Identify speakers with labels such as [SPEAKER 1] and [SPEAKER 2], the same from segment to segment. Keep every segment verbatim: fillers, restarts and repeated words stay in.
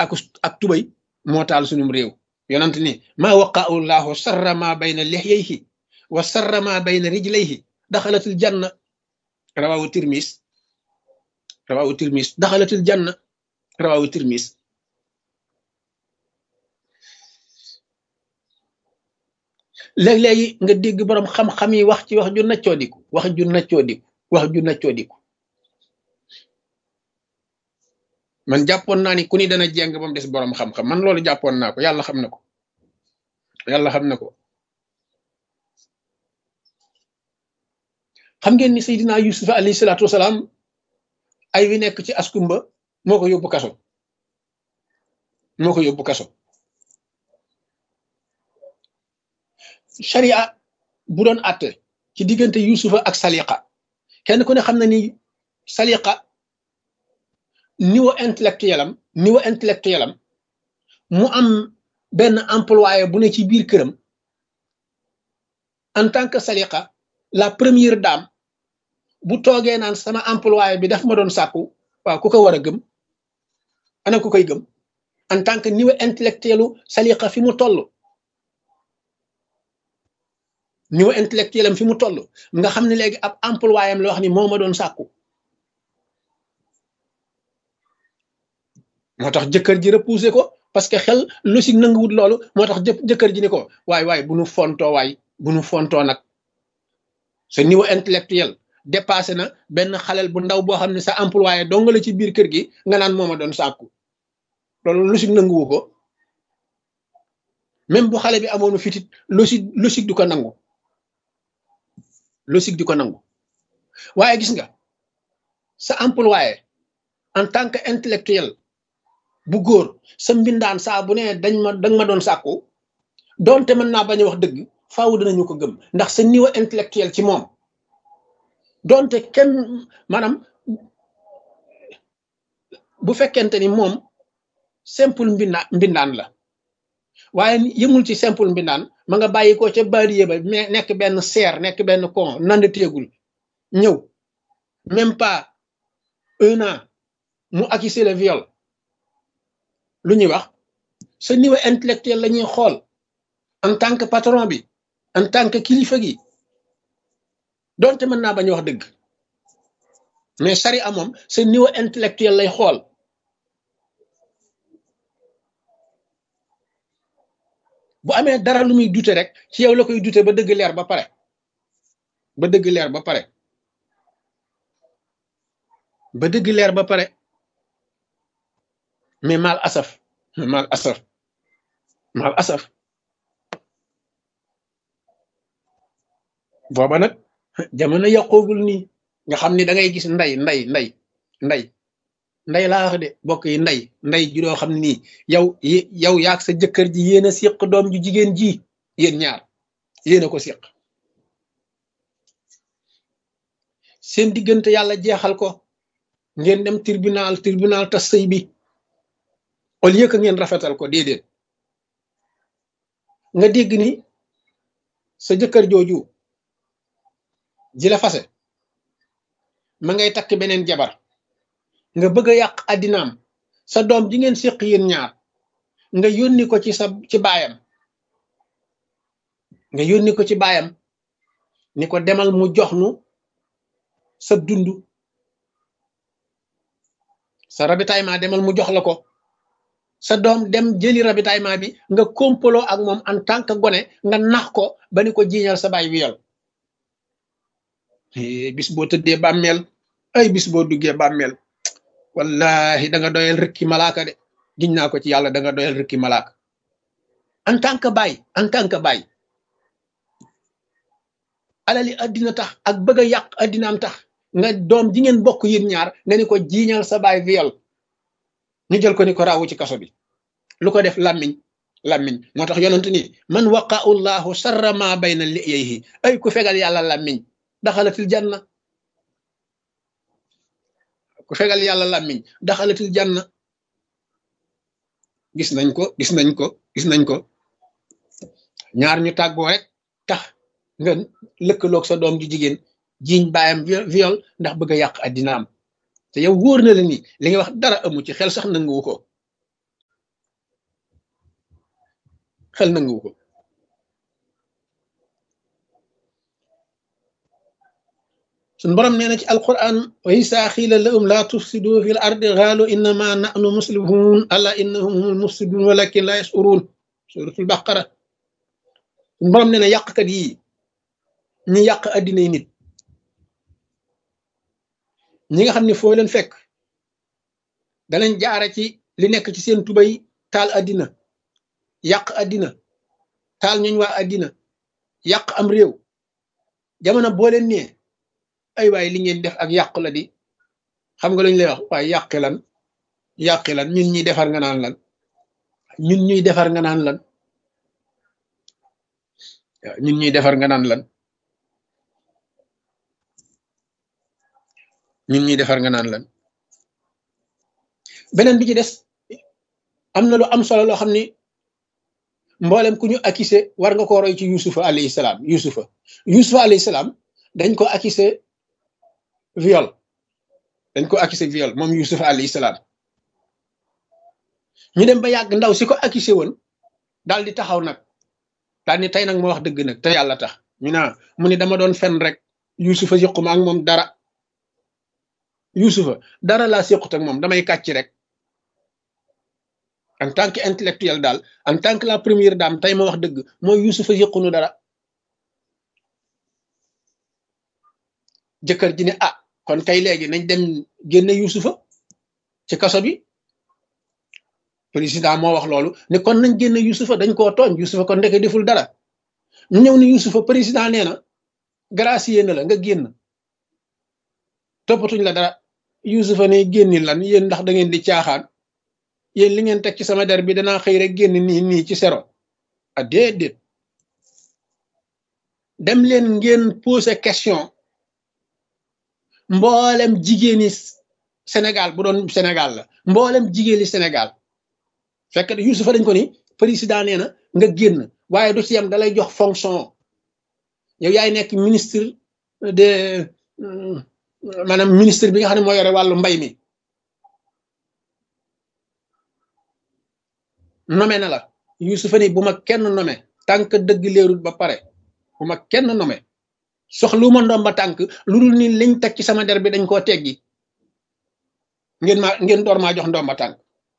[SPEAKER 1] ak ak tubay moo taal sunum réew yonent ni maa waqa'u llahu sarra ma bayna lihyayhi wa sarra ma bayna rijlayhi daxalatil janna rawawu tirmis rawawu tirmis daxalatil janna rawawu tirmis léeg-léegi nga dégg boroom xam-xam yi wax ci wax ju naccoo diku wax ju naccoo diku wax ju naccoo diku man jàppoon naa ni ku ni dana jeng ba mu des boroom xam-xam man loolu jàppoon naa ko yàlla xam na ko yàlla xam na ko xam ngeen ni Seydina Yusuf alayhi salaatu wasalaam ay wi nekk ci askumba moo ko yóbbu kaso moo ko yóbbu kaso sharia bu doon àtte ci diggante Yusufa ak Saliqa kenn ku ne xam na ni Saliqa niveau intellectuel am niveau intellectuel am mu am benn employé bu ne ci biir këram en tant que Saliqa la première dame bu toogee naan sama employé bi daf ma doon sàkku waaw ku ko war a gëm ana ku koy gëm en tant que niveau intellectuelu Saliqa fi mu toll niveau intellectuel am fi mu toll nga xam ne léegi ab employé am la wax ni moo ma doon sàkku moo tax jëkkër ji repoussé ko parce que xel logique nanguwut loolu moo tax jëkkër ji ni ko waay waay bu nu fontoo waay bu nu fontoo nag sa niveau intellectuel dépassé na benn xalel bu ndaw boo xam ne sa employé dong la ci biir kër gi nga naan moo ma doon sàkku loolu logique nanguwu ko même bu xale bi amoonu fitit logique logique du ko nangu logique di ko nangu waaye gis nga sa employé en tant que intellectuel bu góor sa mbindaan saa bu ne dañ ma dañ ma doon sàkku doonte mën naa bañ a wax dëgg faaw dinañu ko gëm ndax sa niveau intellectuel ci moom doonte kenn maanaam bu fekkente ni moom simple mbindaa mbindaan la waaye yëmul ci simple mbindaan ma nga bàyyi ko ca baadiye ba mais nekk benn seer nekk benn con nand téegul ñëw même pas un an mu accusé le viol lu ñuy wax sa niveau intellectuel la ñuy xool en tant que patron bi en tant que kilifa gi donte mën naa bañ wax dëgg mais charia moom sa niveau intellectuel lay xool bu amee dara lu muy dute rek ci yow la koy dute ba dëgg leer ba pare ba dëgg leer ba pare ba dëgg leer ba pare mais mal asaf mal asaf mal asaf booba nag jamono yàqoogul nii nga xam ni da ngay gis nday nday nday nday nday laa wax de bokk yi nday nday ju doo xam ne nii yow yow yaag sa jëkkër ji yéen a séq doom ju jigéen ji yéen ñaar yéen a ko séq seen diggante yàlla jeexal ko ngeen dem tribunal tribunal tas sëy bi au lieu que ngeen rafetal ko déedéet nga dégg ni sa jëkkër jooju ji la fase ma ngay takk beneen jabar nga bëgg a yàq addinaam sa doom ji ngeen séq yéen ñaar nga yónni ko ci sa ci baayam nga yónni ko ci baayam ni ko demal mu jox nu sa dund sa ravitaillement demal mu jox la ko sa doom dem jëli ravitaillement bi nga kompaloo ak moom en tant que gone nga nax ko ba ni ko jiiñal sa baay wiyal bis boo tëddee bàmmeel ay bis boo duggee bàmmeel wallahi da nga doyal rëkki malaaka de giñ naa ko ci yàlla da nga doyal rëkki malaaka en tant que baay en tant que baay alali addina tax ak bëgg a yàq addinaam tax nga doom ji ngeen bokk yéen ñaar nga ni ko jiiñal sa baay viol ñu jël ko ni ko raawu ci kaso bi lu ko def làmmiñ làmmiñ moo tax yonent ni man waqa'u llahu sarra ma bayna liyayhi ay ku fegal yàlla làmmiñ daxalatil janna ku fegal yàlla làmmiñ daxalatil janna gis nañ ko gis nañ ko gis nañ ko ñaar ñu tàggoo rek tax nga lëkkaloog sa doom ju jigéen jiiñ baayam viol ndax bëgg a yàq addinaam te yow wóor na la ni li nga wax dara amu ci xel sax nanguwu ko xel nangu ko sun borom nee na ci alquran wa isa xiila lahum la tufsidu fil ardi qaalu innama nahnu muslihun ala innahum humul mufsidun walakin la yashurun suratul baqara sun borom nee na yàqkat yi ñi yàq addina yi nit ñi nga xam ne foo leen fekk danañ jaara ci li nekk ci seen tubay taal addina yàq addina taal ñuñ waa addina yàq am réew jamono boo leen nee ay waay li ngeen def ak yàq la di xam nga lañ lay wax waaye yàqi lan yàqi lan ñun ñuy defar nga naan lan ñun ñuy defar nga naan lan waaw ñun ñuy defar nga naan lan ñun ñuy defar nga naan lan beneen bi ci des am na lu am solo loo xam ni mboolem ku ñu accusé war nga ko roy ci yusufa alayhi salaam yusufa yusufa alayhi salaam dañ ko accusé viol dañ ko accusé viol moom yusufa alayhi salaam ñu dem ba yàgg ndaw si ko accusé woon daal di taxaw nag daal ni tey nag ma wax dëgg nag te yàlla tax ñu naa mu ni dama doon fen rek yusufa yëquma ak moom dara yusufa dara laa séqut ak moom damay kàcc rek en tant que intellectuel daal en tant que la première dame tey ma wax dëgg mooy yusufa yëqunu dara jëkkër ji ne ah kon kay léegi nañ dem génne yusufa ci kaso bi président moo wax loolu ne kon nañ génne yusufa dañ koo tooñ yusufa kon ndeke deful dara ñu ñëw ni yusufa président nee na gracier na la nga génn toppatuñ la dara yusufa ne génni lan yéen ndax da ngeen di caaxaan yéen li ngeen teg ci sama der bi danaa xëy rek génn nii nii ci sero a déedéet dem leen ngeen poser question mboolem jigéeni Sénégal bu doon Sénégal la mboolem jigéeni Sénégal fekk yusufa dañ ko ni président nee na nga génn waaye du ci yam dalay jox fonction yow yaay nekk ministre de maanaam ministre bi nga xam ne moo yore wàllu mbay mi nommé na la yusufa ni bu ma kenn nommé tànk dëgg leerul ba pare bu ma kenn nommé soxlu ma ndomba tànk lu dul ni liñ teg ci sama der bi dañ koo teggi ngeen ma ngeen door maa jox ndomba tànk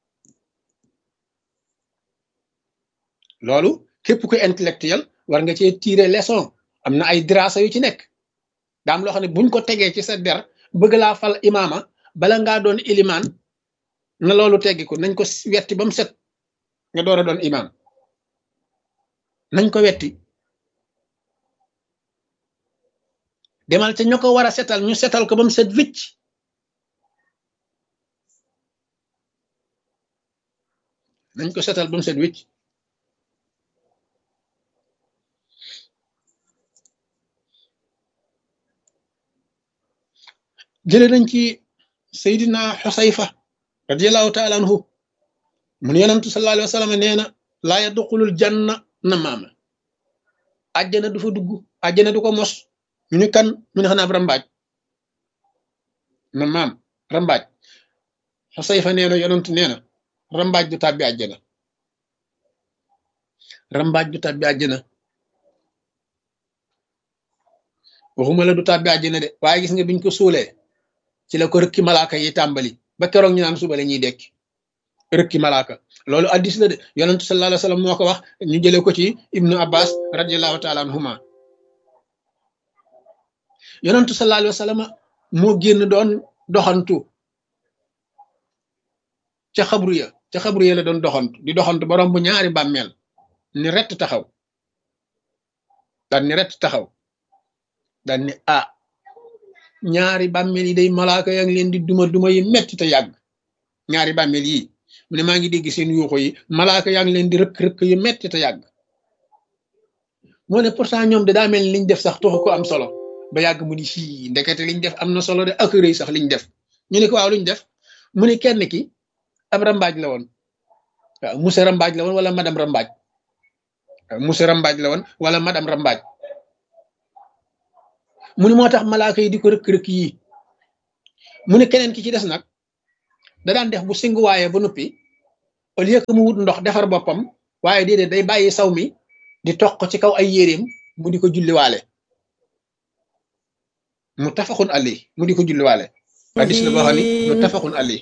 [SPEAKER 1] loolu képp ku intellectuel war nga cee tirer leçon am na ay dirasa yu ci nekk daam loo xam ne buñ ko tegee ci sa der bëgg laa fal imaama bala ngaa doon ilimaan na loolu teggi ko nañ ko wetti ba mu set nga door a doon imaam nañ ko wetti demal ca ñoo ko war a setal ñu setal ko ba mu set wicc nañ ko setal ba mu set wicc jële nañ ci Seydina Xusayfa radiallahu taala anhu mun yonantu sallallahu alayhi wa sallam nee na laa yadxulul janna na maama àjjana du fa dugg àjjana du ko mos ñu ni kan mu ne xanaa rambaaj na maam rambaaj Xusayfa nee na yonantu nee na rambaaj du tàbbi àjjana rambaaj du tàbbi àjjana waxuma la du tàbbi àjjana de waaye gis nga biñ ko suulee ci la ko rëkki malaaka yi tàmbali ba keroog ñu naan suba la ñuy dekki rëkki malaaka loolu addis la de yonentu sallallahu alayhi wa sallam moo ko wax ñu jëlee ko ci ibnu abbas radiallahu taala anhuma yonentu sallallahu alayhi wa sallam moo génn doon doxantu ca xabru ya ca xabru ya la doon doxantu di doxantu borom bu ñaari bàmmeel ni rett taxaw daan ni rett taxaw daan ni ah ñaari bàmmeel yi day malaaka yaa ngi leen di duma duma yi metti te yàgg ñaari bàmmeel yi mu ne maa ngi dégg seen yuuxu yi malaaka yaa ngi leen di rëkk rëkk yu metti te yàgg moo ne pourtant ñoom de daa mel ni liñ def sax taxu ko am solo ba yàgg mu ni fii ndekete liñ def am na solo de ak rëy sax liñ def ñu ne ko waaw luñ def mu ne kenn ki ab rambaaj la woon waaw monsieur rambaaj la woon wala madame rambaaj waaw monsieur rambaaj la woon wala madame rambaaj mu ni moo tax malaaka yi di ko rëkk-rëkk yii mu ne keneen ki ci des nag da daan def bu singuwaaye ba noppi au lieu que mu wut ndox defar boppam waaye déedéet day bàyyi saw mi di toq ci kaw ay yéreem mu di ko julliwaale mu tafaxun ali mu di ko julliwaale hadis la boo xam ni mu tafaxun ali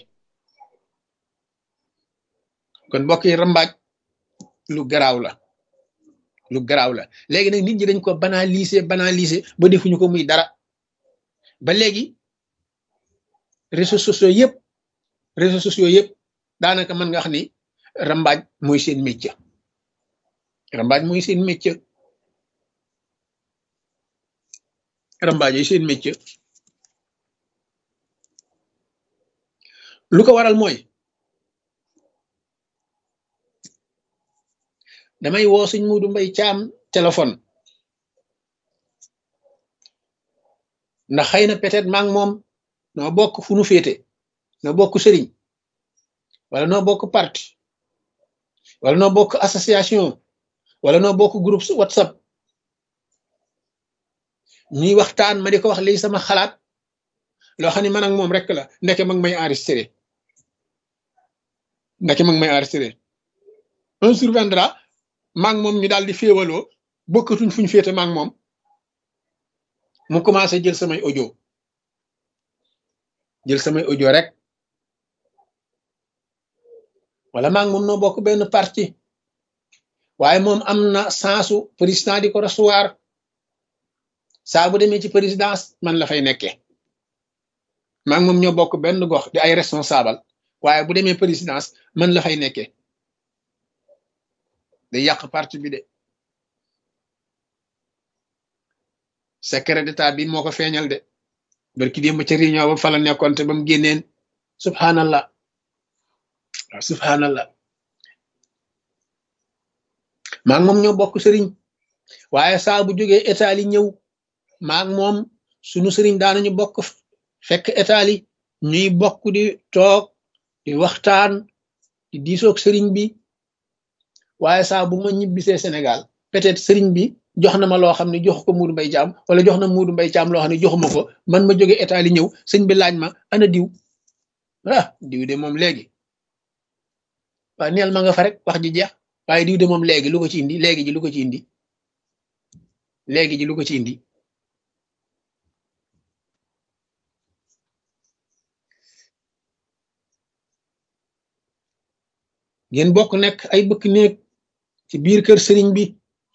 [SPEAKER 1] kon mbokk yi rambaaj lu garaaw la lu garaaw la léegi nag nit ñi dañ ko banaliser banaliser ba defuñu ko muy dara ba léegi réseaux sociaux yëpp réseaux sociaux yëpp daanaka mën nga wax ni rambaaj mooy seen métier rambaaj mooy seen métier rambaaj yi seen métier lu ko waral mooy damay woo suñ Muudu Mbay Caam téléphone ndax xëy na peut-être maa ngi moom noo bokk fu nu féete noo bokk sëriñ wala noo bokk parti wala noo bokk association wala noo bokk groupe WhatsApp ñuy waxtaan ma di ko wax lii sama xalaat loo xam ne man ak moom rek la ndeke mag may enregistré ndeke mag may enregistré un surviendra maa ngi moom ñu daal di féewaloo bokkatuñ fuñ féete maa ngi moom mu commencé jël samay audio jël samay audio rek wala maa ngi moom noo bokk benn parti waaye moom am na sensu président di ko recevoir saa bu demee ci présidence man la fay nekkee maa ngi moom ñoo bokk benn gox di ay responsable waaye bu demee présidence man la fay nekkee day yàq parti bi de secret d'état bi moo ko feeñal de barki démb ca réunion ba fa la nekkoon te ba mu génneen subhanallah waaw subhanallah maa ngi moom ñoo bokk sëriñ waaye saa bu jógee état li ñëw maa ngi moom sunu sëriñ daanañu bokk fekk état li ñuy bokk di toog di waxtaan di diisoog sëriñ bi waaye saa bu ma ñibbisee Sénégal peut-être sëriñ bi jox na ma loo xam ne jox ko Muudu Mbay Caam wala jox na Muudu Mbay Caam loo xam ne joxuma ko man ma jógee état li ñëw sëñ bi laaj ma ana diw ah diw de moom léegi waaye neel ma nga fa rek wax ji jeex waaye diw de moom léegi lu ko ci indi léegi ji lu ko ci indi léegi ji lu ko ci indi ngeen bokk nekk ay bëkk néeg ci biir kër sëriñ bi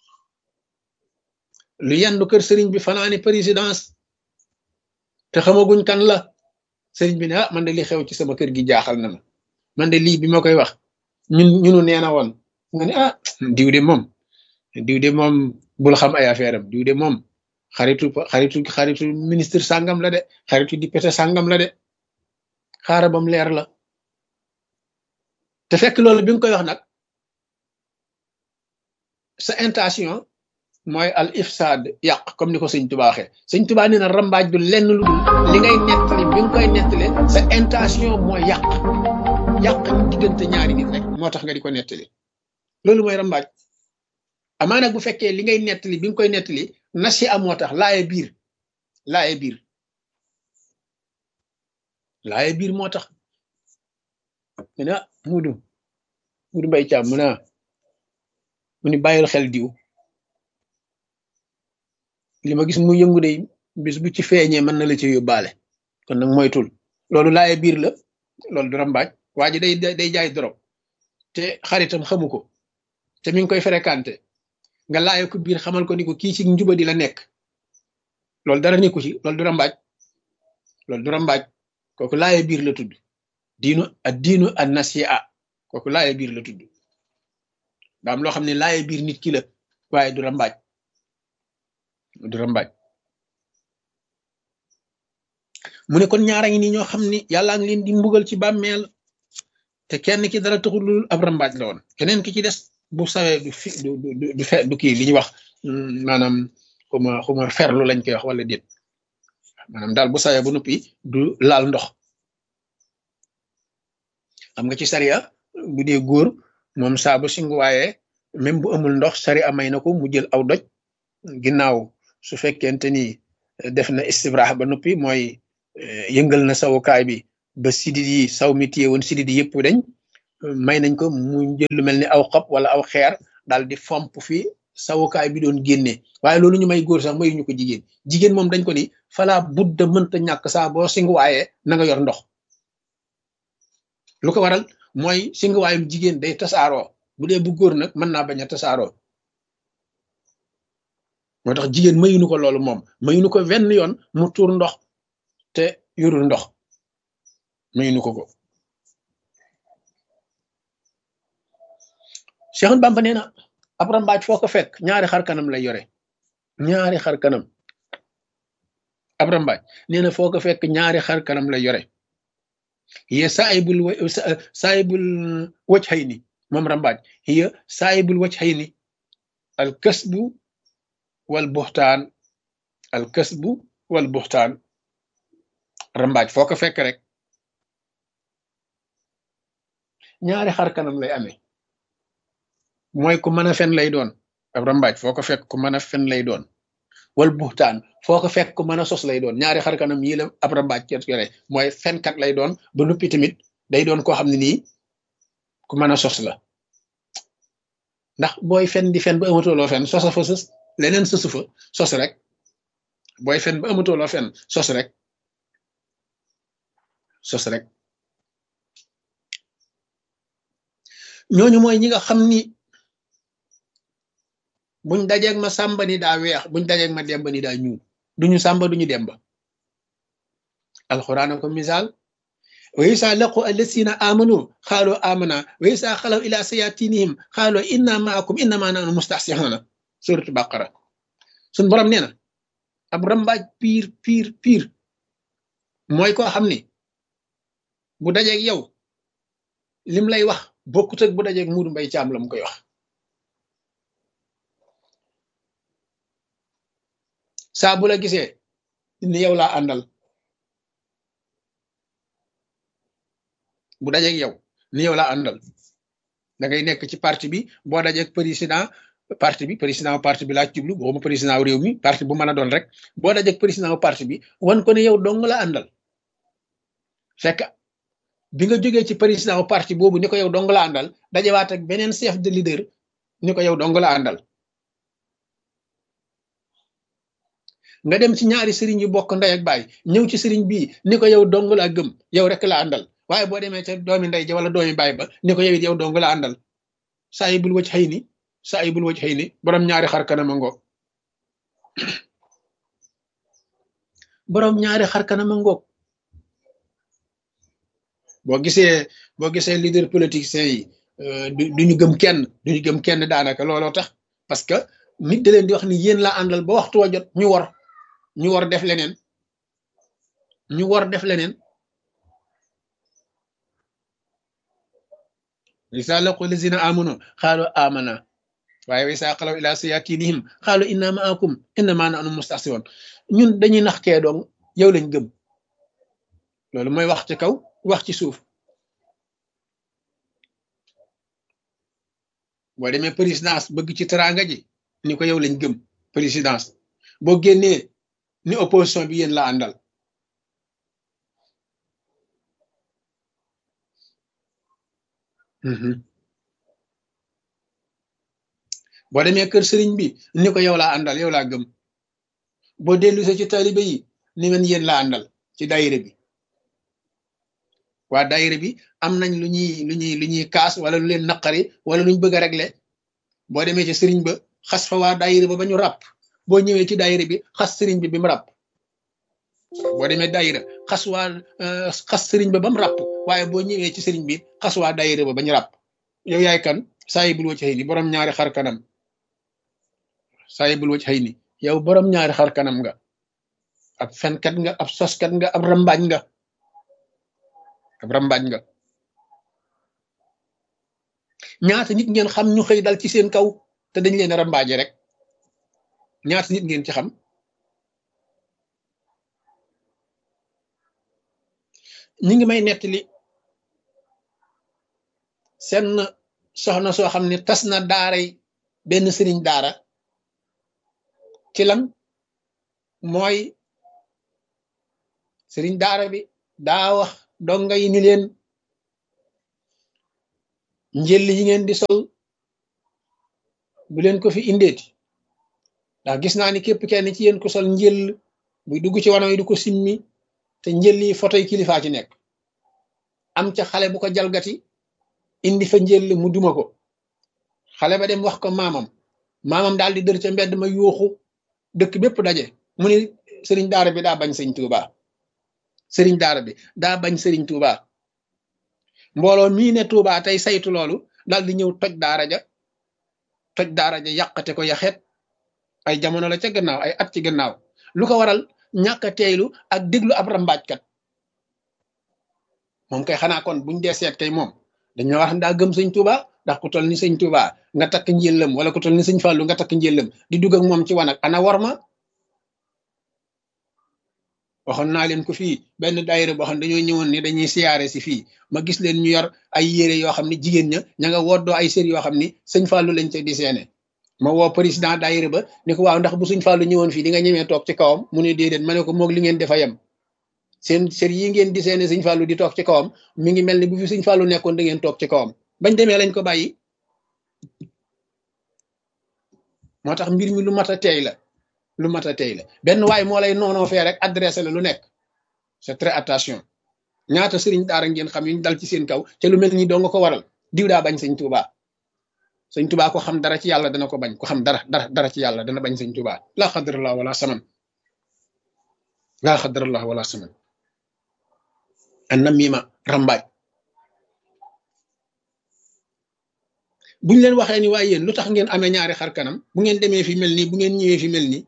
[SPEAKER 1] lu yendu kër sëriñ bi fanaani présidence te xamaguñ kan la sëriñ bi ne ah man de li xew ci sama kër gi jaaxal na ma man de lii bi ma koy wax ñun ñunu neena woon nga ne ah diw de moom diw de moom bul xam ay affaire am diw de moom xaritu xaritu xaritu ministre sàngam la de xaritu député sàngam la de xaara bam leer la te fekk loolu bi nga koy wax nag sa intention mooy al ifsad yàq comme ni ko sëñ Tuubaa waxee sëñ Tuubaa nee na rambaaj du lenn lu dul li ngay nettali bi nga koy nettali sa intention mooy yàq yàq diggante ñaari nit rek moo tax nga di ko nettali loolu mooy rambaaj amaa nag bu fekkee li ngay nettali bi nga koy nettali nasi am moo tax laaye biir laaye biir laaye biir moo tax mu ne ah Muudu Muudu Mbay Caam mu ne mu ni bàyyil xel diw li ma gis mu yëngu de bis bu ci feeñee mën na la ci yóbbaale kon nag moytul loolu laaye biir la loolu du rambaaj waa ji day day jaay dorog te xaritam xamu ko te mi ngi koy fréquenté nga laaye ko biir xamal ko ni ko kii ci njuba di la nekk loolu dara nekku ci loolu du rambaaj loolu du rambaaj kooku laaye biir la tudd diinu ak diinu ak nasiha kooku laaye biir la tudd daa am loo xam ne laaye biir nit ki la waaye du rambaaj du rambaaj mu ne kon ñaara ngi ni ñoo xam ni yàllaa ngi leen di mbugal ci bàmmeel te kenn ki dara taxul lu ab rambaaj la woon keneen ki ci des bu sawee du fi du du du fe du kii li ñuy wax maanaam xuma xuma ferlu lañ koy wax wala déet maanaam daal bu sawee ba noppi du laal ndox xam nga ci sariya bu dee góor moom saa bu singu waaye même bu amul ndox sariya may na ko mu jël aw doj ginnaaw su fekkente ni def na istibraax ba noppi mooy yëngal na sawukaay bi ba sidit yi saw mi téye woon sidit yi yëpp dañ may nañ ko mu jël lu mel ni aw xob wala aw xeer daal di fomp fi sawukaay bi doon génnee waaye loolu ñu may góor sax mayuñu ko jigéen jigéen moom dañ ko ni fala budda mënta ñàkk saa boo singuwaayee na nga yor ndox lu ko waral mooy singuwaayum jigéen day tasaaroo bu dee bu góor nag mën naa bañ a tasaaroo moo tax jigéen mayuñu ko loolu moom mayuñu ko wenn yoon mu tuur ndox te yorul ndox mayuñu ko ko Cheikh Bamba nee na ab rambaaj foo ko fekk ñaari xar kanam lay yore ñaari xar kanam ab rambaaj nee na foo ko fekk ñaari xar kanam lay yore hiya saayibul saayibul wajhayni moom rambaaj hiya saayibul wajhayni al kasbu wal buxtaan al kasbu wal buxtaan rambaaj foo ko fekk rek ñaari xar kanam lay amee mooy ku mën a fen lay doon ab rambaaj foo ko fekk ku mën a fen lay doon wal buxtaan foo ko fekk ku mën a sos lay doon ñaari xar kanam yii la ab rambaaj ci yore mooy fenkat lay doon ba noppi tamit day doon koo xam ne nii ku mën a sos la ndax booy fen di fen ba amatuloo fen sosa fa sos leneen sosu fa sos rek booy fen ba amatuloo fen sos rek sos rek ñooñu mooy ñi nga xam ni buñ dajeeg ma sàmba ni daa weex buñ dajeeg ma demba ni daa ñuul duñu sàmba duñu demba alquran ko misaal wa isa laqu allasina amanu xaalu amana wa isa xalaw ila sayatinihim xaalu inna maakum innama nahnu mustahsihuna suratu baqara sun borom nee na ab rambaaj piir piir piir mooy koo xam ni bu dajeeg yow lim lay wax bokkut ak bu dajeeg muudu mbay caam la mu koy wax saa bu la gisee ni yow laa àndal bu dajeeg yow ni yow laa àndal da ngay nekk ci parti bi boo dajeeg président parti bi président parti bi laa jublu boobu président réew mi parti bu mën a doon rek boo dajeeg président parti bi wan ko ne yow dong la àndal fekk bi nga jógee ci président parti boobu ni ko yow dong la àndal dajewaat ak beneen chef de leader ni ko yow dong la àndal nga dem ci ñaari sëriñ yu bokk ndey ak baay ñëw ci sëriñ bii ni ko yow dong laa gëm yow rek la àndal waaye boo demee ca doomi ndey ja wala doomi baay ba ni ko yow it yow dong la àndal saa yi bul wëcc xëy ni saa yi bul wëcc xëy ni borom ñaari xar kanam a ngoog borom ñaari xar kanam a ngoog boo gisee boo gisee leader politicien yi duñu gëm kenn duñu gëm kenn daanaka looloo tax parce que nit da leen di wax ni yéen laa àndal ba waxtu wa jot ñu war ñu war def leneen ñu war def leneen isa laqu lazina amanu xaalu amana waaye wa isa xalaw ila sayatinihim xaalu inna maakum innama nahnu mustahsiwoon ñun dañuy nax kee doong yow lañ gëm loolu mooy wax ci kaw wax ci suuf boo demee présidence bëgg ci teraanga ji ni ko yow lañ gëm présidence boo génnee ni opposition bi yéen la àndal boo demee kër sëriñ bi ni ko yow laa àndal yow laa gëm boo dellusee ci taalibe yi ni men yéen laa àndal ci daayira bi waa daayira bi am nañ lu ñuy lu ñuy lu ñuy kaas wala lu leen naqari wala luñ bëgg a régler boo demee ci sëriñ ba xas fa waa daayira ba ba ñu ràpp boo ñëwee ci daayira bi xas sëriñ bi bi mu ràpp boo demee daayira xas waa xas sëriñ ba ba mu ràpp waaye boo ñëwee ci sëriñ bi xas waa daayira ba ba ñu ràpp yow yaay kan saa yi bul wëcc xëy ni borom ñaari xar kanam saa yi bul wëcc xëy ni yow borom ñaari xar kanam nga ab fenkat nga ab soskat nga ab rambaaj nga ab rambaaj nga ñaata nit ngeen xam ñu xëy dal ci seen kaw te dañ leen a rambaaje rek ñaata nit ngeen ci xam ñi ngi may nettali seen soxna soo xam ne tas na daaray benn sëriñ daara ci lan mooy sëriñ daara bi daa wax donga yi ni leen njël yi ngeen di sol bu leen ko fi indeeti ndax gis naa ni képp kenn ci yéen ko sol njël buy dugg ci wanam yi du ko simmi te njël yi photo yi kilifaa ci nekk am ca xale bu ko jalgati indi fa njël mu duma ko xale ba dem wax ko maamam maamam daal di dër ca mbedd ma yuuxu dëkk bépp daje mu ni sëriñ daara bi daa bañ sëñ Tuuba sëriñ daara bi daa bañ sëriñ Tuuba mbooloo mii ne Tuuba tey saytu loolu daal di ñëw toj daara ja toj daara ja yàqate ko yaxeet ay jamono la ca gannaaw ay at ci gannaaw lu ko waral ñàkk a teeylu ak déglu ab rambaajkat moom kay xanaa kon buñ dee seet kay moom dañu wax daa gëm sëñ Tuuba ndax ku toll ni sëñ Tuuba nga takk njëllam wala ku toll ni sëñ Fàllu nga takk njëllam di dugg ak moom ci wanag ana war ma waxoon naa leen ko fii benn daayira boo xam ne dañoo ñëwoon ni dañuy siyaare si fii ma gis leen ñu yor ay yére yoo xam ne jigéen ña ña nga woddoo ay sër yoo xam ni sëñ Fàllu lañ ca di seene ma woo président daayira ba ni ko waaw ndax bu sëñ Fàllu ñëwoon fii di nga ñemee toog ci kawam mu ne déedéet ma ne ko moog li ngeen defa yem seen sër yi ngeen di seene sëñ Fàllu di toog ci kawam mi ngi mel ni bu fi sëñ Fàllu nekkoon da ngeen toog ci kawam bañ demee lañ ko bàyyi moo tax mbir mi lu mat a teey la lu mat a teey la benn waay moo lay noonoo fee rek adressé la lu nekk c'est très attention ñaata sëriñ daara ngeen xam yuñ dal ci seen kaw te lu mel ni doo nga ko waral diw daa bañ sëñ Tuuba sëñ Tuuba ko xam dara ci yàlla dana ko bañ ko xam dara dara dara ci yàlla dana bañ sëñ Tuuba laa xadrallah wala saman laa xadrallah wala saman an na miima rambaaj buñ leen waxee ni waaye yéen lu tax ngeen amee ñaari xar kanam bu ngeen demee fi mel nii bu ngeen ñëwee fi mel nii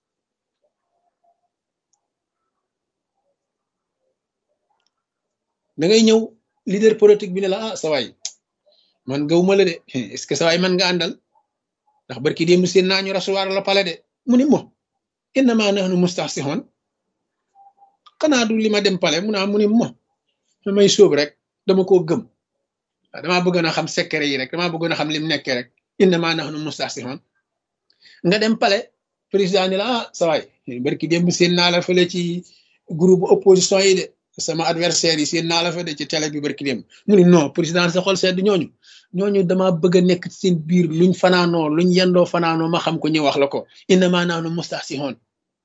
[SPEAKER 1] da ngay ñëw leader politique bi ne la ah sa waay man gawuma la de est-ce que sa waay man nga àndal ndax barki démb seen naa ñu recevoir la pale de mu ni mo innama nahnu mustahsihun xanaa du li ma dem pale mu naa mu ni mo damay sóob rek dama koo gëm waaw damaa bëggoon a xam secret yi rek damaa bëggoon a xam lim nekkee rek innama nahnu mustahsihun nga dem pale président ni la ah sa waay barki démb seen naa la fële ci groupe opposition yi de sama adversaire yi seen naa la fa de ci télé bi barki démb mu ni non président sa xol sedd ñooñu ñooñu dama bëgg a nekk ci seen biir luñ fanaanoo luñ yendoo fanaanoo ma xam ko ñu wax la ko innama nahnu mustahsihun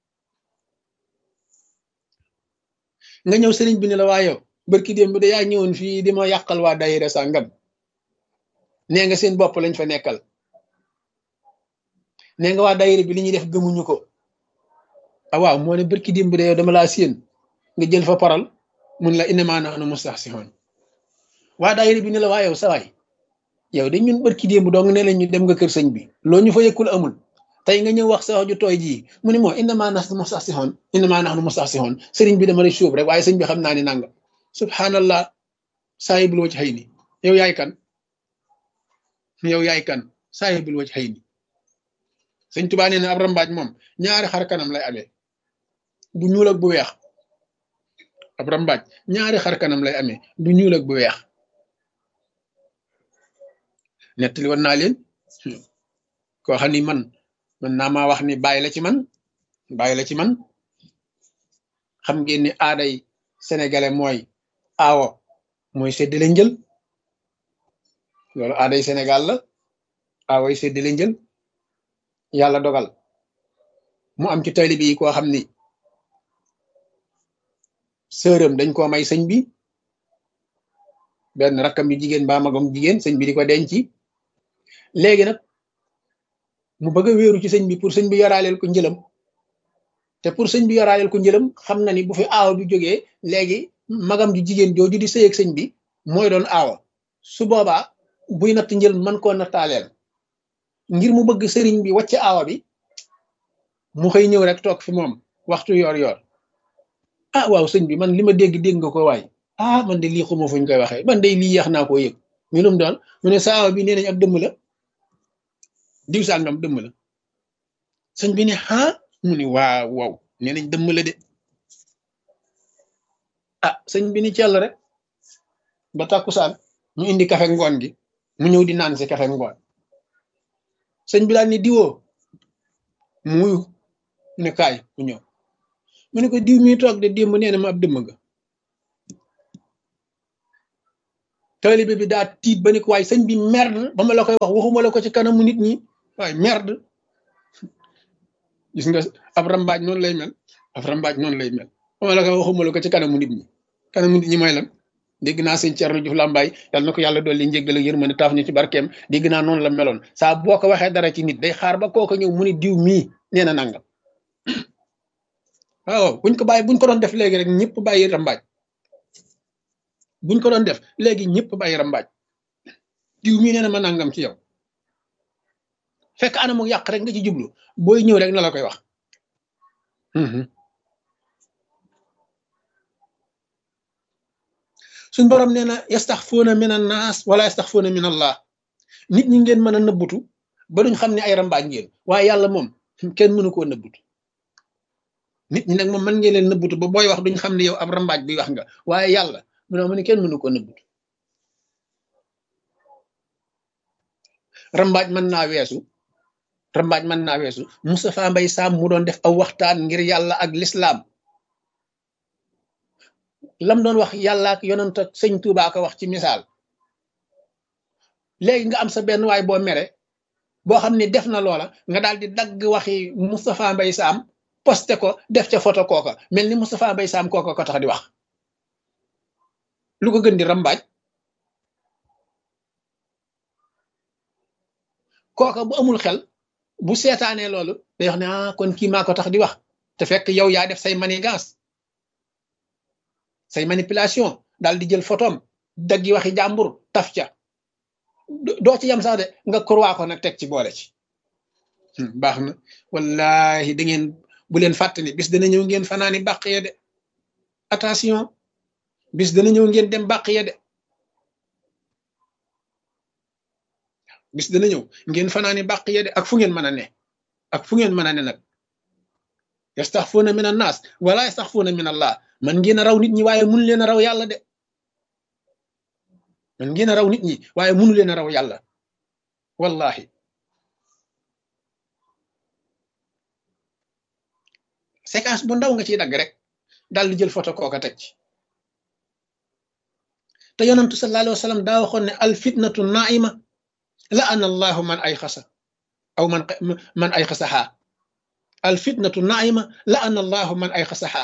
[SPEAKER 1] nga ñëw sëriñ bi ne la waa yow barki démb de yaa ñëwoon fii di ma yàqal waa daayira sàngam nee nga seen bopp lañ fa nekkal nee nga waa daayira bi li ñuy def gëmuñu ko ah waaw moo ne barki démb de yow dama laa séen nga jël fa paral mun la innama nahnu mustahsihun waa daayira bi ne la waa yow sa waay yow de ñun barki démb dong ne la ñu dem nga kër sëñ bi loo ñu fa yëkkul amul tey nga ñëw wax sa wax ju tooy jii mu ne moo innama nahnu mustahsihun innama nahnu mustahsihun sëriñ bi dama lay suub rek waaye sëñ bi xam naa ni nanga subhanallah saahibul wajh hayni yow yaay kan yow yaay kan saahibul wajh hayni sëñ Tuubaa nee na ab rambaaj moom ñaari xar kanam lay amee bu ñuul ak bu weex ab rambaaj ñaari xar kanam lay amee bu ñuul ak bu weex nettali woon naa leen koo xam ni man man naa maa wax ni bàyyi la ci man bàyyi la ci man xam ngeen ni aaday sénégalais mooy aawo mooy séddale njël loolu aaday Sénégal la aawoy séddale njël yàlla dogal mu am ci taalibe yi koo xam ni sërëm dañ koo may sëñ bi benn rakkam yu jigéen mbaa magam jigéen sëñ bi di ko denc léegi nag mu bëgg a wéeru ci sëñ bi pour sëñ bi yoraaleel ko njëlam te pour sëñ bi yoraaleel ko njëlam xam na ni bu fi aawa bi jógee léegi magam ju jigéen jooju di sëy ak sëñ bi mooy doon aawa su boobaa buy natt njël mën koo nattaaleel ngir mu bëgg sëriñ bi wàcc aawa bi mu xëy ñëw rek toog fi moom waxtu yor yor ah waaw sëñ bi man li ma dégg dégg nga ko waay ah man de lii xuma fuñ koy waxee man de lii yeex naa koo yëg ñu lum doon mu ne sa aawa bi nee nañ ab dëmm la diw sàngam dëmm la sëñ bi ne ah mu ni waaw waaw nee nañ dëmm la de ah sëñ bi ni cell rek ba tàkkusaan ñu indi kafe ngoon gi mu ñëw di naan si kafe ngoon sëñ bi daal ni diwoo mu wuyu ne kaay mu ñëw mu ne ko diw mi toog de démb nee na ma ab dëmm nga taalibe bi daa tiit ba ni ko waaye sëñ bi merde ba ma la koy wax waxuma la ko ci kanamu nit ñi waaye merde gis nga ab rambaaj noonu lay mel ab rambaaj noonu lay mel ba ma la koy waxuma la ko ci kanamu nit ñi kanamu nit ñi mooy lan dégg naa sëñ Thierno Diouf Lambaye yàlla na ko yàlla dolli njéggal ak yërmande taaf ñu ci barkeem dégg naa noonu la meloon saa boo ko waxee dara ci nit day xaar ba kooka ñëw mu ni diw mii nee na nangam waaw buñ ko bàyyi buñ ko doon def léegi rek ñëpp bàyyi rambaaj buñ ko doon def léegi ñëpp bàyyi rambaaj diw mii nee na ma nangam ci yow fekk anamu yàq rek nga ci jublu booy ñëw rek na la koy wax suñ borom nee na yastaxfuuna min an naas wala yastaxfuuna min allah nit ñi ngeen mën a nëbbutu ba duñ xam ne ay rambaaj ngeen waaye yàlla moom kenn mënu koo nëbbutu nit ñi nag moom mën ngeen leen nëbbutu ba booy wax duñ xam ne yow ab rambaaj bi wax nga waaye yàlla mu ne ma ne kenn mënu koo nëbbutu rambaaj mën naa weesu rambaaj mën naa weesu Moustapha Mbaye Sam mu doon def aw waxtaan ngir yàlla ak lislaam lam doon wax yàlla ak yonent ak sëñ Tuubaa ko wax ci misaal léegi nga am sa benn waay boo mere boo xam ne def na loola nga daal di dagg waxi Moustapha Mbaye Sam posté ko def ca photo kooka mel ni Moustapha Mbaye Sam kooka ko tax di wax lu ko gën di rambaaj kooka bu amul xel bu seetaanee loolu day wax ne ah kon kii maa ko tax di wax te fekk yow yaa def say manigance say manipulation daal di jël photom daggi waxi jàmbur taf ca doo ci yam sax de nga kurwaa ko nag teg ci boole ci baax na wallahi da ngeen bu leen fàtte ni bis dana ñëw ngeen fanaani bàq ya de attention bis dana ñëw ngeen dem bàq ya de bis dana ñëw ngeen fanaani bàq ya de ak fu ngeen mën a ne ak fu ngeen mën a ne nag yastaxfuuna min annaas wala yastaxfuuna min allah man ngeen a raw nit ñi waaye mënu leen a raw yàlla de man ngeen a raw nit ñi waaye mënu leen a raw yàlla wallahi séquence bu ndaw nga ciy dagg rek daal di jël photo kooka teg ci te yonantu sallallahu alayhi wa sallam daa waxoon ne al fitnatu naima la ana allahu man ay xasa aw man man ay xasaxaa al fitnatu naima la ana allahu man ay xasaxaa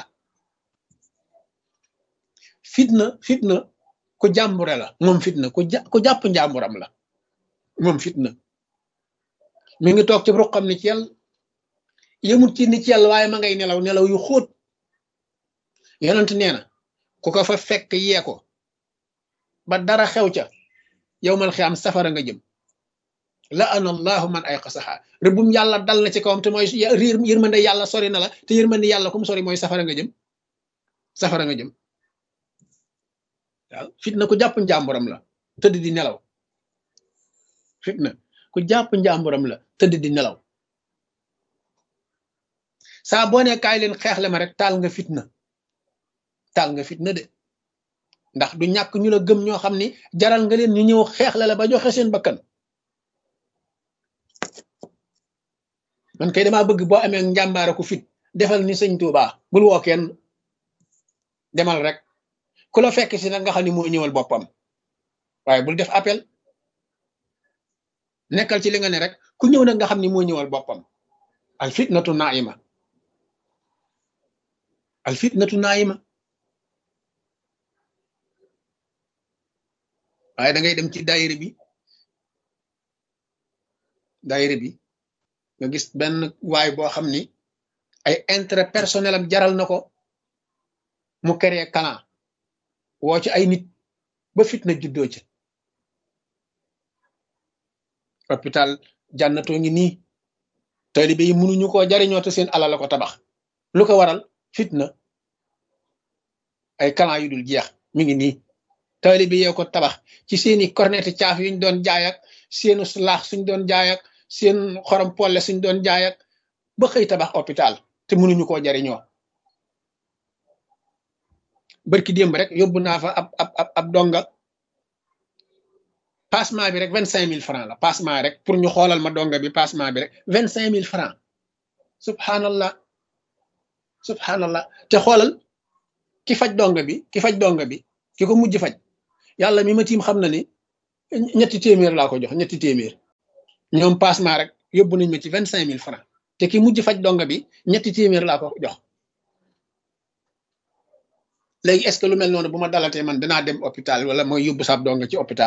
[SPEAKER 1] fitna fitna ku jàmbure la moom fitna ku ja ku jàpp njàmburam la moom fitna mi ngi toog ci ruqam ni ci yàlla yëmut ci ni ci yàlla waaye ma ngay nelaw nelaw yu xóot yonent nee na ku ko fa fekk yee ko ba dara xew ca yow man xiyaam safara nga jëm la ana allahu man ay xasaxaa rëbbum yàlla dal na ci kawam te mooy riir yërmande yàlla sori na la te yërmande yàlla kum sori mooy safara nga jëm safara nga jëm waaw fitna ku jàpp njàmburam la tëdd di nelaw fitna ku jàpp njàmburam la tëdd di nelaw saa boo ne kaay leen xeexle ma rek taal nga fitna taal nga fitna de ndax du ñàkk ñu la gëm ñoo xam ni jaral nga leen ñu ñëw xeexle la ba joxe seen bakkan man kay damaa bëgg boo amee njàmbaara ku fit defal ni sëñ Tuubaa bul woo kenn demal rek ku la fekk si nag nga xam ni moo ñëwal boppam waaye bul def appel nekkal ci li nga ne rek ku ñëw nag nga xam ni moo ñëwal boppam al fitnatu naima al fitnatu naima waaye da ngay dem ci daayira bi daayira bi nga gis benn waay boo xam ni ay intérêt personnel am jaral na ko mu créer clan woo ci ay nit ba fitna juddoo ci hôpital jànnatoo ngi nii taalibe yi mënuñu koo jariñoo te seen alal la ko tabax lu ko waral fitna ay clan yu dul jeex mi ngi nii taalibe yee ko tabax ci seeni corneti caaf yuñ doon jaay ak seenu laax suñ doon jaay ak seen xorom polle suñ doon jaay ak ba xëy tabax hôpital te mënuñu koo jariñoo barki démb rek yóbbu naa fa ab ab ab ab donga passement bi rek vingt cinq mille francs la passement rek pour ñu xoolal ma donga bi passement bi rek vingt cinq mille francs subhanallah subhanallah te xoolal ki faj donga bi ki faj donga bi ki ko mujj faj yàlla mi ma tiim xam na ni ñetti téeméer laa ko jox ñetti téeméer ñoom passement rek yóbbu nañ ma ci vingt cinq mille francs te ki mujj faj donga bi ñetti téeméer laa ko jox léegi est-ce que lu mel noonu bu ma dalatee man danaa dem hôpital wala mooy yóbbu sab donga ci hôpital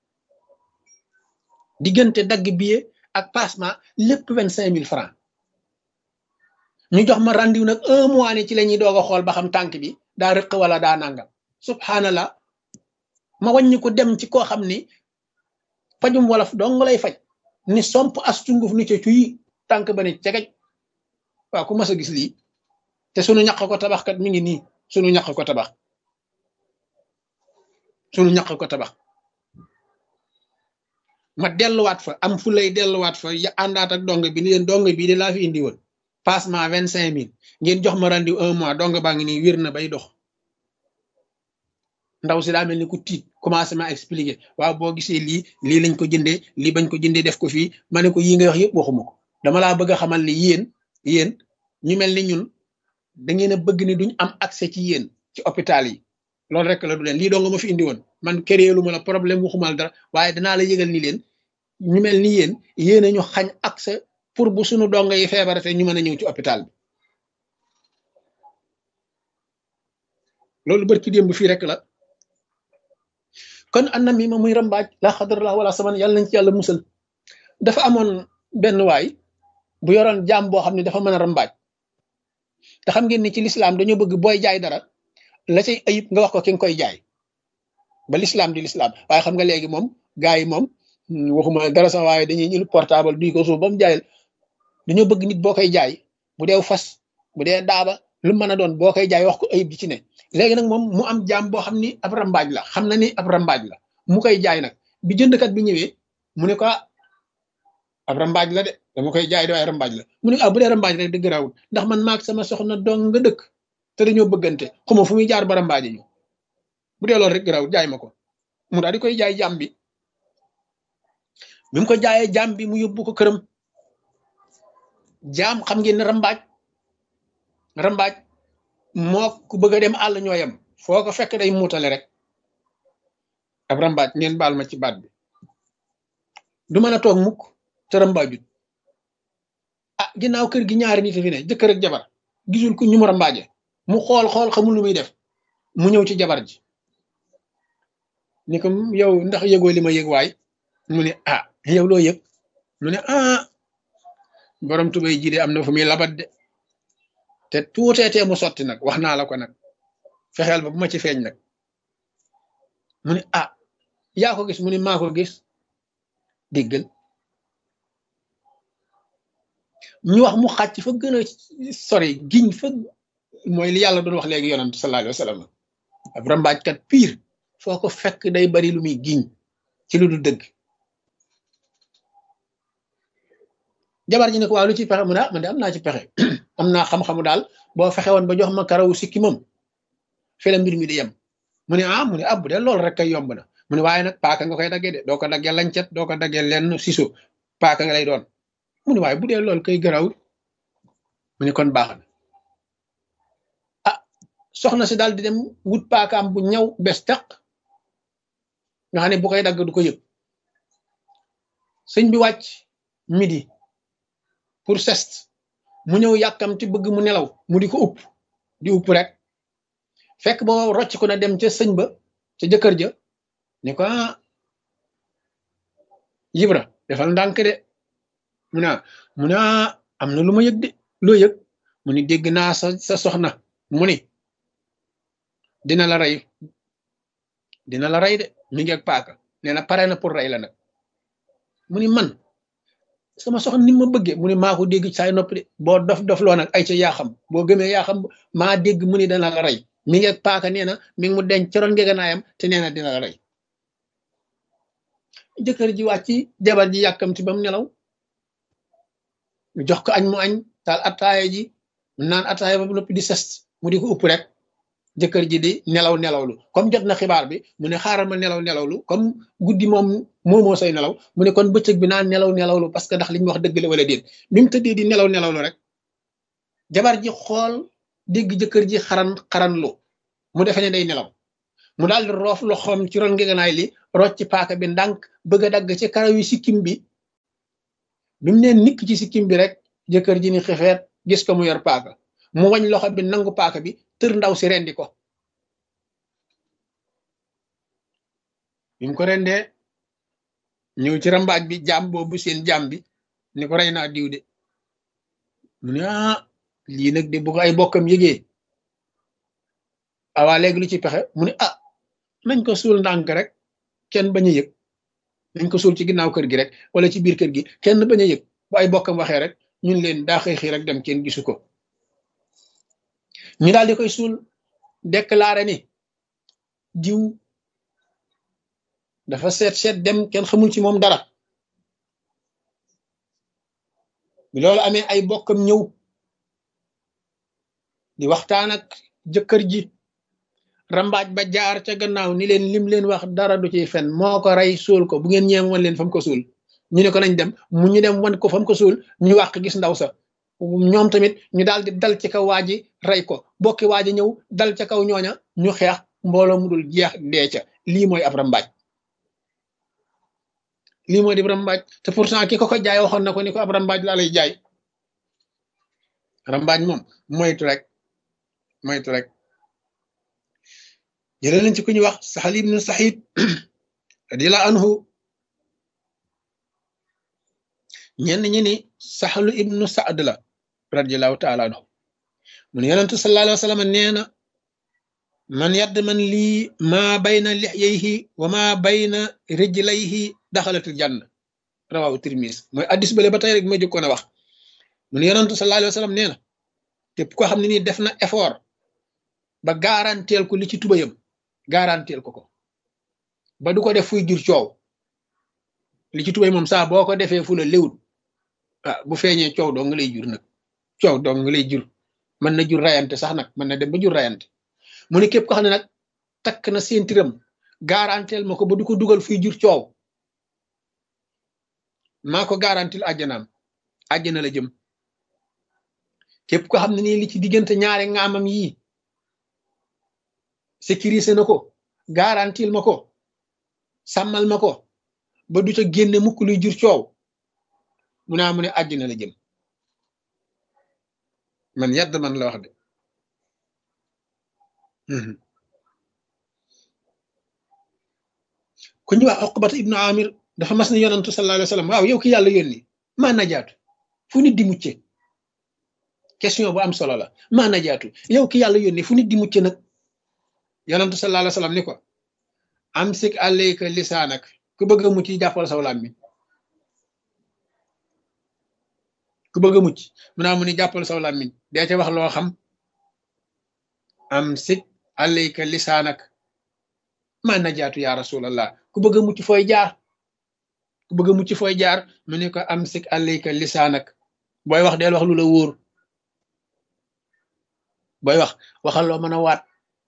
[SPEAKER 1] diggante dagg billet ak passement lépp vingt cinq mille francs ñu jox ma rendez-vous nag un mois ne ci la ñuy doog a xool ba xam tànk bi daa rëq wala daa nangam subhanallah ma wàññi ko dem ci koo xam ni fajum wolof dong lay faj ni somp astunguf ni ca cuy tànk ba ne cegej waaw ku mas a gis lii te sunu ñaq ko tabax kat mi ngi nii sunu ñaq ko tabax sunu ñaq ko tabax ma delluwaat fa am fu lay delluwaat fa ya àndaat ak dong bi ni leen dong bii de laa fi indi woon passement vingt cinq mille ngeen jox ma rendez-vous un mois dong baa ngi nii wér na bay dox ndaw si daa mel ni ku tiit commencé ma expliquer waaw boo gisee lii lii lañ ko jëndee lii bañ ko jëndee def ko fii ma ne ko yii nga wax yëpp waxuma ko dama laa bëgg a xamal ni yéen yéen ñu mel ni ñun da ngeen a bëgg ni duñ am accès ci yéen ci hôpital yi loolu rek la du leen lii doo nga ma fi indi woon man kéréelu ma la problème waxumal dara waaye danaa la yëgal ni leen ñu mel ni yéen yéen a ñu xañ accès pour bu suñu dongo yi feebarate ñu mën a ñëw ci hôpital bi loolu barki démb fii rek la kon anam mi ma muy rambaaj la xadarallah wala saman yàlla nañ ci yàlla musal dafa amoon benn waay bu yoroon jaam boo xam ne dafa mën a rambaaj te xam ngeen ni ci lislaam dañoo bëgg booy jaay dara la cay ayib nga wax ko ki nga koy jaay ba lislaam di lislaam waaye xam nga léegi moom gars yi moom waxuma dara sax waaye dañuy ñël portable duy ko suuf ba mu jaayal dañoo bëgg nit boo koy jaay bu dee fas bu dee daaba lu mën a doon boo koy jaay wax ko ayib di ci ne léegi nag moom mu am jaam boo xam ni ab rambaaj la xam na ni ab rambaaj la mu koy jaay nag bi jëndkat bi ñëwee mu ne ko ab rambaaj la de dama koy jaay de waaye rambaaj la mu ne ah bu dee rambaaj rek dëgg raawul ndax man maag sama soxna dong nga dëkk te dañoo bëggante xuma fu muy jaar ba rambaaji ñu bu dee loolu rek raawul jaay ma ko mu daal di koy jaay jaam bi bi mu ko jaayee jaam bi mu yóbbu ko këram jaam xam ngeen ne rambaaj rambaaj moo ku bëgg a dem àll ñoo yem foo ko fekk day muutale rek ab rambaaj ngeen baal ma ci baat bi du mën a toog mukk te rambaajut ah ginnaaw kër gi ñaari nit fi ne jëkkër ak jabar gisul ku ñu mu rambaaje mu xool xool xamul lu muy def mu ñëw ci jabar ji ni ko yow ndax yëgoo li ma yëg waay mu ne ah yow loo yëg mu ne ah borom tubay ji de am na fu muy labat de te tuuteetee mu sotti nag wax naa la ko nag fexeel ba bu ma ci feeñ nag mu ne ah yaa ko gis mu ne maa ko gis déggal ñu wax mu xàcc fa gën a sori giñ fa mooy li yàlla doon wax léegi yonent sallallahu alayhi wa sallam ab rambaajkat pire foo ko fekk day bari lu muy giñ ci lu du dëgg jabar ji ne ko waaw lu ci pexe mu ne ah man de am naa ci pexe am naa xam-xamu daal boo fexe woon ba jox ma karawu sikki moom fi la mbir mi di yem mu ne ah mu ne ah bu dee loolu rek kay yomb na mu ne waaye nag paaka nga koy daggee de doo ko daggee lancet doo ko daggee lenn siso paaka nga lay doon mu ne waaye bu dee loolu kay garawul mu ne kon baax na ah soxna si daal di dem wut paakaam bu ñaw bes taq nga xam ne bu koy dagg du ko yëg sëñ bi wàcc midi pour sest mu ñëw yàkkamti bëgg mu nelaw mu di ko upp di upp rek fekk boo rocc ko na dem ca sëñ ba ca jëkkër ja ni ko ah Ibra defal ndànk de mu ne mu ne am na lu ma yëg de loo yëg mu ni dégg naa sa sa soxna mu ni dina la rey dina la rey de mi ngi ak paaka nee na pare na pour rey la nag mu ni man sama soxna ni ma bëggee mu ne maa ko dégg saay noppi de boo dof dof loo nag ay ca yaa xam boo gëmee yaa xam maa dégg mu ni dana la rey mi ngi ak paaka nee na mi ngi mu denc coroon ngeeganaayam te nee na dina la rey jëkkër ji wàcc jabar ji yàkkamti ba mu nelaw jox ko añ mu añ taal attaaya ji mu naan attaaya ba mu noppi di sest mu di ko upp rek jëkkër ji di nelaw nelawlu comme jot na xibaar bi mu ne xaaral ma nelaw nelawlu comme guddi moom moomoo say nelaw mu ne kon bëccëg bi naan nelaw nelawlu parce que ndax li ñu wax dëgg la wala déet bi mu tëddee di nelaw nelawlu rek jabar ji xool dégg jëkkër ji xaran xaran lu mu defee ne day nelaw mu daal di roof loxoom ci ron ngeganaay li rocc ci paaka bi ndànk bëgg a dagg ci karaw yi sikkim bi bi mu neen nikk ci sikkim bi rek jëkkër ji ni xefeet gis ko mu yor paaka mu wañ loxo bi nangu paaka bi tër ndaw si rendi ko bi mu ko rendee ñëw ci rambaaj bi jaam boobu seen jaam bi ni ko rey naa diw de mu ne ah lii nag de bu ko ay bokkam yëgee awaa léegi lu ci pexe mu ne ah nañ ko suul ndànk rek kenn bañ a yëg nañ ko suul ci ginnaaw kër gi rek wala ci biir kër gi kenn bañ a yëg bu ay bokkam waxee rek ñun leen daa xëy xëy rek dem kenn gisu ko ñu daal di koy suul déclaré ni diw dafa seet seet dem kenn xamul ci moom dara bi loolu amee ay bokkam ñëw di waxtaan ak jëkkër ji rambaaj ba jaar ca gannaaw ni leen lim leen wax dara du ciy fen moo ko rey suul ko bu ngeen ñeem wan leen fam ko suul ñu ne ko nañ dem mu ñu dem wan ko fam ko suul ñu wàq gis ndaw sa ñoom tamit ñu daal di dal ci kaw waa ji rey ko bokki waa ji ñëw dal ca kaw ñooña ñu xeex mbooloo mu dul jeex dee ca lii mooy ab rambaaj lii mooy di rambaaj te pourtant ki ko ko jaay waxoon na ko ni ko ab rambaaj laa lay jaay rambaaj moom moytu rek moytu rek jëlee nañ ci ku ñuy wax Sahl ibnu Saïd radiyallahu anhu ñenn ñi ni Sahl ibnu Saad la radiyallahu taala anhu mu ne yonentu sallallahu alayhi wa sallam nee na man yadd man lii maa bayna lixyayhi wa maa bayna rijlayhi daxalatul janna rawahu Tirmis mooy addis bale ba tey rek ma jëkkoon a wax mu ne yonentu sallallahu alayhi wa sallam nee na képp koo xam ne nii def na effort ba garanteel ko li ci tubayam garanteel ko ko ba du ko def fuy jur coow li ci tubay moom saa boo ko defee fu la léwut ah bu feeñee coow doo nga lay jur nag coow doo nga lay jur mën na jur rayante sax nag mën na dem ba jur rayante mu ne képp ko xam ne nag takk na séentiram garanteel ma ko ba du ko dugal fuy jur coow maa ko garantil àjjanaam àjjana la jëm képp ko xam ne nii li ci diggante ñaari ngaamam yii sécurisé na ko garantil ma ko sàmmal ma ko ba du ca génne mukk luy jur coow mu naa mu ne àjjana la jëm man yadd man la wax de ku ñu wax Uqbata ibnu Amir dafa mas ni yonantu sallallahu alayhi wa sallam waaw yow ki yàlla yónni maa najaatu fu nit di mucce question bu am solo la maa najaatu yow ki yàlla yónni fu nit di mucce nag yonantu sallallahu alayhi wa sallam ni ko amsik alayka lisaanak ku bëgg a mucc jàppal saw làmmiñ ku bëgg a mucc mu naa mu ni jàppal saw làmmiñ dee ca wax loo xam amsik alayka lisaanak maa najaatu ya rasulallah ku bëgg a mucc fooy jaar ku bëgg a mucc fooy jaar mu ne ko amsik alayka lisaanak booy wax deel wax lu la wóor booy wax waxal loo mën a waat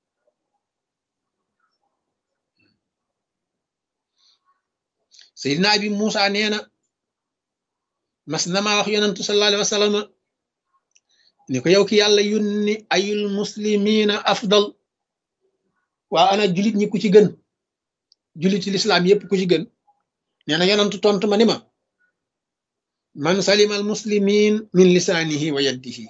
[SPEAKER 1] Seydina bi Muusa nee na mas na maa wax yonantu sallallahu alayhi wa sallam ni ko yow ki yàlla yónni ayul muslimina afdal waa ana julit ñi ku ci gën julit ci lislaam yépp ku ci gën nee na yonantu tontu ma ni ma man salima al muslimin min lisaanihi wa yaddihi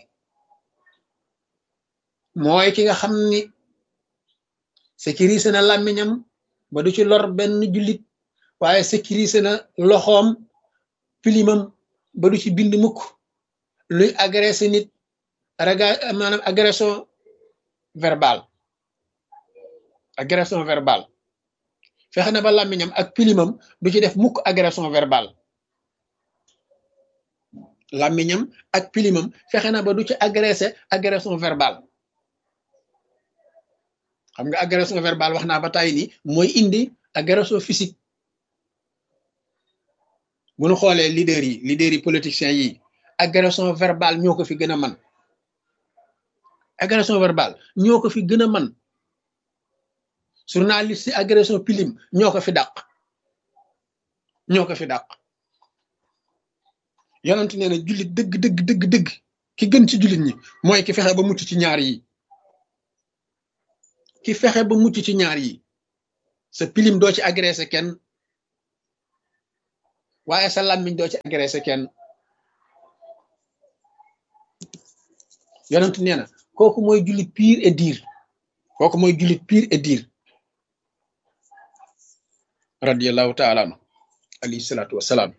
[SPEAKER 1] mooy ki nga xam ni sécurisé na làmmiñam ba du ci lor benn julit waaye sécurisé na loxoom pilimam ba du ci bind mukk luy agressé nit raga maanaam agression verbale agression verbale fexe na ba làmmiñam ak pilimam du ci def mukk agression verbale làmmiñam ak pilimam fexe na ba du ci agressé agression verbale xam nga agression verbale wax naa ba tàyyi ni mooy indi agression physique bu ñu xoolee leader yi leader yi politiciens yi agression verbale ñoo ko fi gën a man agression verbale ñoo ko fi gën a man journaliste yi agression pilim ñoo ko fi dàq ñoo ko fi dàq yonent nee na jullit dëgg dëgg dëgg dëgg ki gën ci jullit ñi mooy ki fexe ba mucc ci ñaar yi ki fexe ba mucc ci ñaar yi sa pilim doo ci agressé kenn waaye sa làmmiñ doo ci agressé kenn yonent nee na kooku mooy jullit pire et dire kooku mooy jullit pire et dire radiyallahu taala anhu alayhi salaatu wasalaam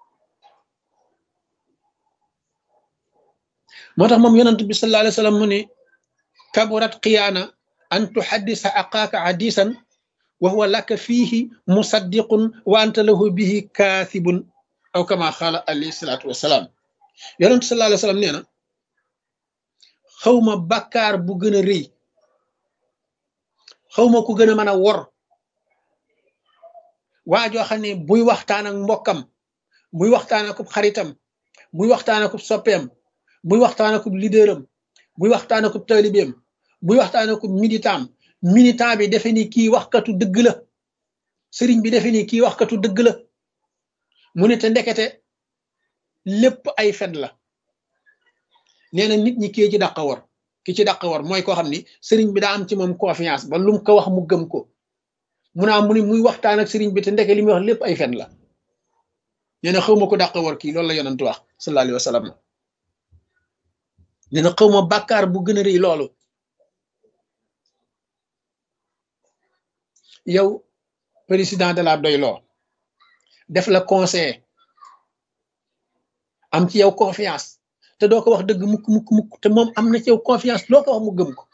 [SPEAKER 1] moo tax moom yonent bi sallallahu alayhi wa sallam mu ne kaburat xiyaana an tuhaddisa aqaaka hadisan wa huwa laka fiihi musaddiqun wa anta lahu bihi kaasibun aw kama xaala alayhi salaatu wasalaam yonent sallallahu alayhi wa sallam nee na xawma bàkkaar bu gën a rëy xawma ku gën a mën a wor waa joo xam ne buy waxtaan ak mbokkam buy waxtaan ak xaritam buy waxtaan ak soppeem buy waxtaan ak leaderam buy waxtaan ak taalibeem buy waxtaan ak militant militant bi defe ni kii waxkatu dëgg la sëriñ bi defe ni kii waxkatu dëgg la mu ne te ndekete lépp ay fen la nee na nit ñi kii ci dàq war ki ci dàq war mooy koo xam ni sëriñ bi daa am ci moom confiance ba lum ko wax mu gëm ko mu naa mu ni muy waxtaan ak sëriñ bi te ndeke li muy wax lépp ay fen la nee na xaw ma ko dàq war kii loolu la yonent wax sallallahu alayhi wa sallam nee na xaw ma bàkkaar bu gën a rëy loolu yow président de la doyloo def la conseiller am ci yow confiance te doo ko wax dëgg mukk mukk mukk te moom am na ci yow confiance loo ko wax mu gëm ko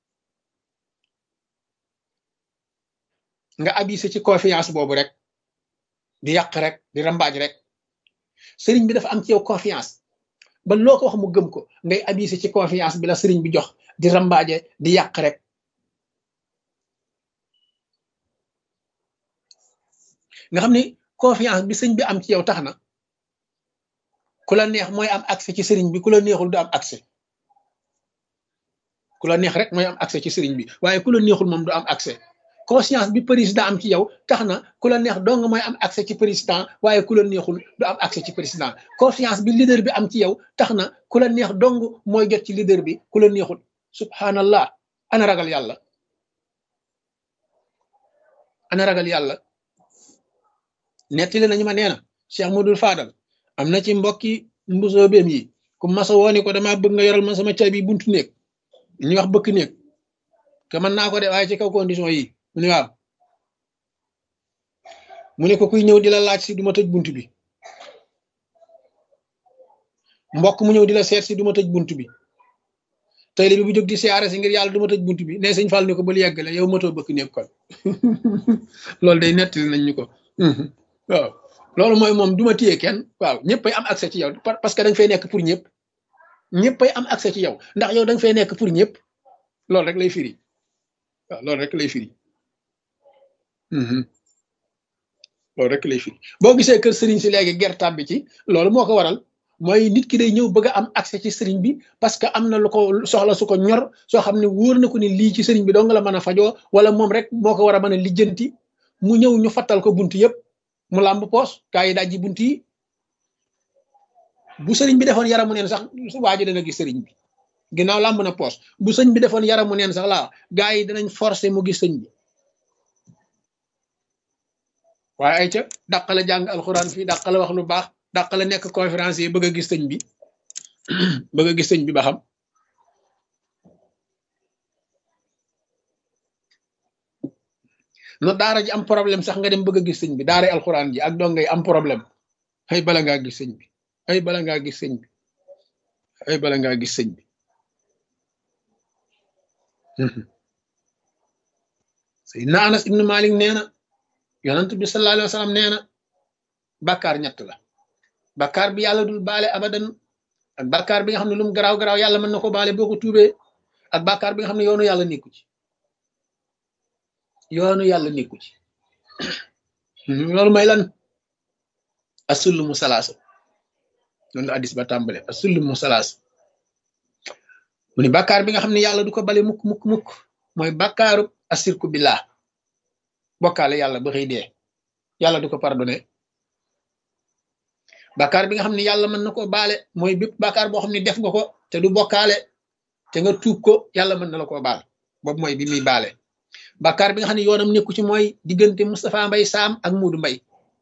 [SPEAKER 1] nga abusé ci confiance boobu rek di yàq rek di rambaaj rek sëriñ bi dafa am ci yow confiance ba loo ko wax mu gëm ko ngay abusé ci confiance bi la sëriñ bi jox di rambaaje di yàq rek nga xam ni confiance bi sëñ bi am ci yow tax na ku la neex mooy am accès ci sëriñ bi ku la neexul du am accès ku la neex rek mooy am accès ci sëriñ bi waaye ku la neexul moom du am accès conscience bi président am ci yow tax na ku la neex dong mooy am accès ci président waaye ku la neexul du am accès ci président confiance bi leader bi am ci yow tax na ku la neex dong mooy jot ci leader bi ku la neexul subhanallah ana ragal yàlla ana ragal yàlla nettali nañu ma nee na Cheikh Modou Fadal am na ci mbokki mbusoo beem yi ku masa wooni ko dama bëgg nga yoral ma sama caabi buntu néeg ñu wax bëkk néeg ke mën naa ko de waaye ci kaw condition yi mu ne waaw mu ne ko kuy ñëw di la laaj si du ma tëj bunt bi mbokk mu ñëw di la seet si du ma tëj bunt bi tey li bi bu jóg di siyaare si ngir yàlla du ma tëj bunt bi ne sëñ Fall ni ko bul yeggale yow matoo bëkk néeg kon loolu day nettali nañ ñu ko waaw loolu mooy moom du ma téye kenn waaw ñëppay am accès ci yow parce que da nga fay nekk pour ñëpp ñëppay am accès ci yow ndax yow da nga fay nekk pour ñëpp loolu rek lay firi waaw loolu rek lay firi loolu rek lay firi boo gisee kër sëriñ si léegi gertaab bi ci loolu moo ko waral mooy nit ki day ñëw bëgg a am accès ci sëriñ bi parce que am na lu ko soxla su ko ñor soo xam ne wóor na ko ni lii ci sëriñ bi dong la mën a fajoo wala moom rek moo ko war a mën a lijjanti mu ñëw ñu fattal ko bunt yëpp mu làmb poos gaa yi dajji bunt yi bu sëriñ bi defoon yaramu neen sax waa ji dana gis sëriñ bi ginnaaw làmb na poos bu sëñ bi defoon yaramu neen sax laa gaa yi danañ forcé mu gis sëñ bi waaye ay ca dàqale jàng alxuraan fii dàqale wax lu baax dàqale nekk conférence yi bëgg a gis sëñ bi bëgg a gis sëñ bi ba xam no daara ji am problème sax nga dem bëgg a gis sëñ bi daara alxuraan ji ak dongay am problème ay bala ngaa gis sëñ bi ay bala ngaa gis sëñ bi ay bala ngaa gis sëñ bi Seydina Anas ibnu Malik nee na yonent bi sallallahu alayhi wa sallam nee na bàkkaar ñett la bàkkaar bi yàlla dul baale abadan ak bàkkaar bi nga xam ne lu mu garaaw garaaw yàlla mën na ko baale boo ko tuubee ak bàkkaar bi nga xam ne yoonu yàlla nekku ci yoonu yàlla nekku ci loolu may lan asullu mu salaasa loolu la addis ba tàmbale asullu mu salaasa mu ni bàkkaar bi nga xam ne yàlla du ko bale mukk mukk mukk mooy bàkkaaru asirku billah bokkaale yàlla ba xëy dee yàlla du ko pardonné bàkkaar bi nga xam ne yàlla mën na koo baale mooy bépp bàkkaar boo xam ne def nga ko te du bokkaale te nga tuub ko yàlla mën na la koo baal boobu mooy bi muy baale bàkkaar bi nga xam ne yoonam nekku ci mooy diggante Moustapha Mbay Saam ak Muudu Mbay